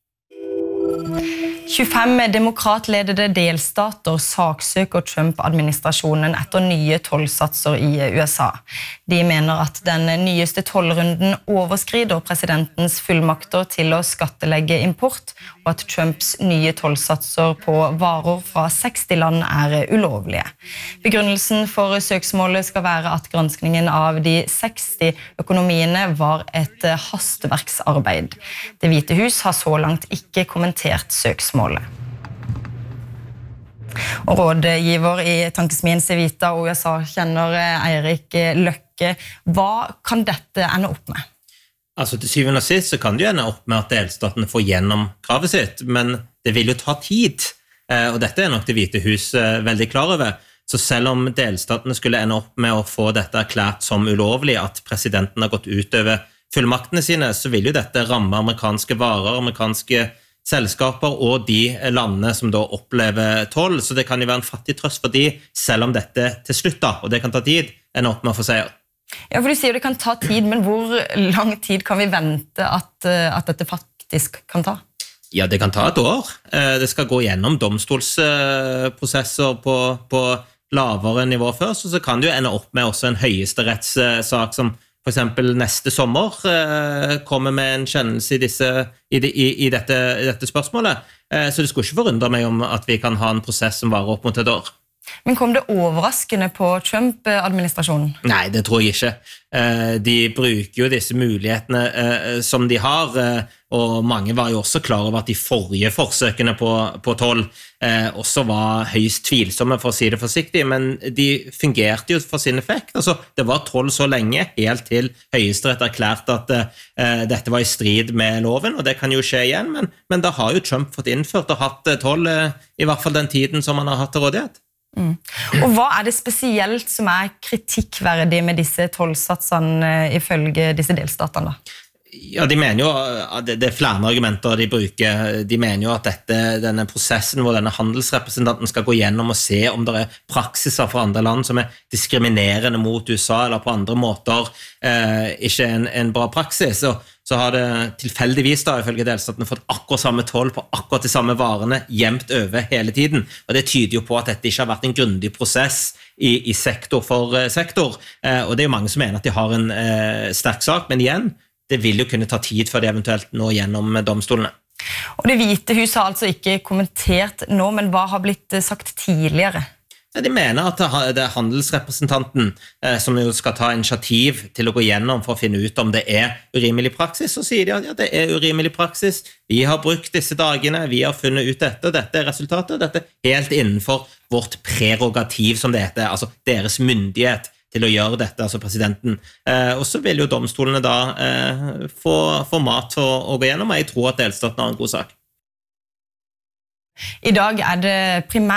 tjuefem demokratledede delstater saksøker Trump-administrasjonen etter nye tollsatser i U S A. De mener at den nyeste tollrunden overskrider presidentens fullmakter til å skattelegge import, og at Trumps nye tollsatser på varer fra seksti land er ulovlige. Begrunnelsen for søksmålet skal være at granskningen av de seksti økonomiene var et hastverksarbeid. Det Hvite hus har så langt ikke kommentert søksmålet. Og rådgiver i tankesmien Civita og U S A-kjenner Eirik Løkke. Hva kan dette ende opp med? Altså til syvende og sist så kan det jo ende opp med at delstatene får gjennom kravet sitt, men det vil jo ta tid, og dette er nok det Hvite hus veldig klar over. Så selv om delstatene skulle ende opp med å få dette erklært som ulovlig, at presidenten har gått utover fullmaktene sine, så vil jo dette ramme amerikanske varer, amerikanske selskaper og de landene som da opplever toll, så det kan jo være en fattig trøst for de, selv om dette til slutt da, og det kan ta tid, ender opp med å få seier. Ja, for du sier det kan ta tid, men hvor lang tid kan vi vente at, at dette faktisk kan ta? Ja, det kan ta et år. Det skal gå gjennom domstolsprosesser på, på lavere nivå først, og så kan det jo ende opp med også en høyesterettssak som for eksempel neste sommer kommer med en kjennelse i, disse, i, de, i, i, dette, i dette spørsmålet. Så det skulle ikke forundre meg om at vi kan ha en prosess som varer opp mot et år. Men kom det overraskende på Trump-administrasjonen? Nei, det tror jeg ikke. De bruker jo disse mulighetene som de har, og mange var jo også klar over at de forrige forsøkene på, på toll også var høyst tvilsomme, for å si det forsiktig, men de fungerte jo for sin effekt. Altså, det var toll så lenge, helt til Høyesterett erklærte at uh, dette var i strid med loven, og det kan jo skje igjen, men, men da har jo Trump fått innført og hatt toll, uh, i hvert fall den tiden som han har hatt til rådighet. Mm. Og hva er det spesielt som er kritikkverdig med disse tollsatsene ifølge disse delstatene da? Ja, de mener jo, det er flere argumenter de bruker. De mener jo at dette, denne prosessen hvor denne handelsrepresentanten skal gå gjennom og se om det er praksiser fra andre land som er diskriminerende mot U S A eller på andre måter eh, ikke en, en bra praksis. Og så har det tilfeldigvis da, ifølge delstatene, fått akkurat samme toll på akkurat de samme varene jevnt over hele tiden. Og det tyder jo på at dette ikke har vært en grundig prosess i, i sektor for eh, sektor. Eh, og det er jo mange som mener at de har en eh, sterk sak, men igjen, det vil jo kunne ta tid før de eventuelt når gjennom domstolene. Og Det hvite hus har altså ikke kommentert nå, men hva har blitt sagt tidligere? De mener at det er handelsrepresentanten eh, som jo skal ta initiativ til å gå gjennom for å finne ut om det er urimelig praksis, så sier de at ja, det er urimelig praksis, vi har brukt disse dagene, vi har funnet ut dette, dette er resultatet, dette er helt innenfor vårt prerogativ, som det heter, altså deres myndighet til å gjøre dette, altså presidenten. Eh, og så vil jo domstolene da eh, få, få mat å, å gå gjennom, og jeg tror at delstaten har en god sak. I dag er det primært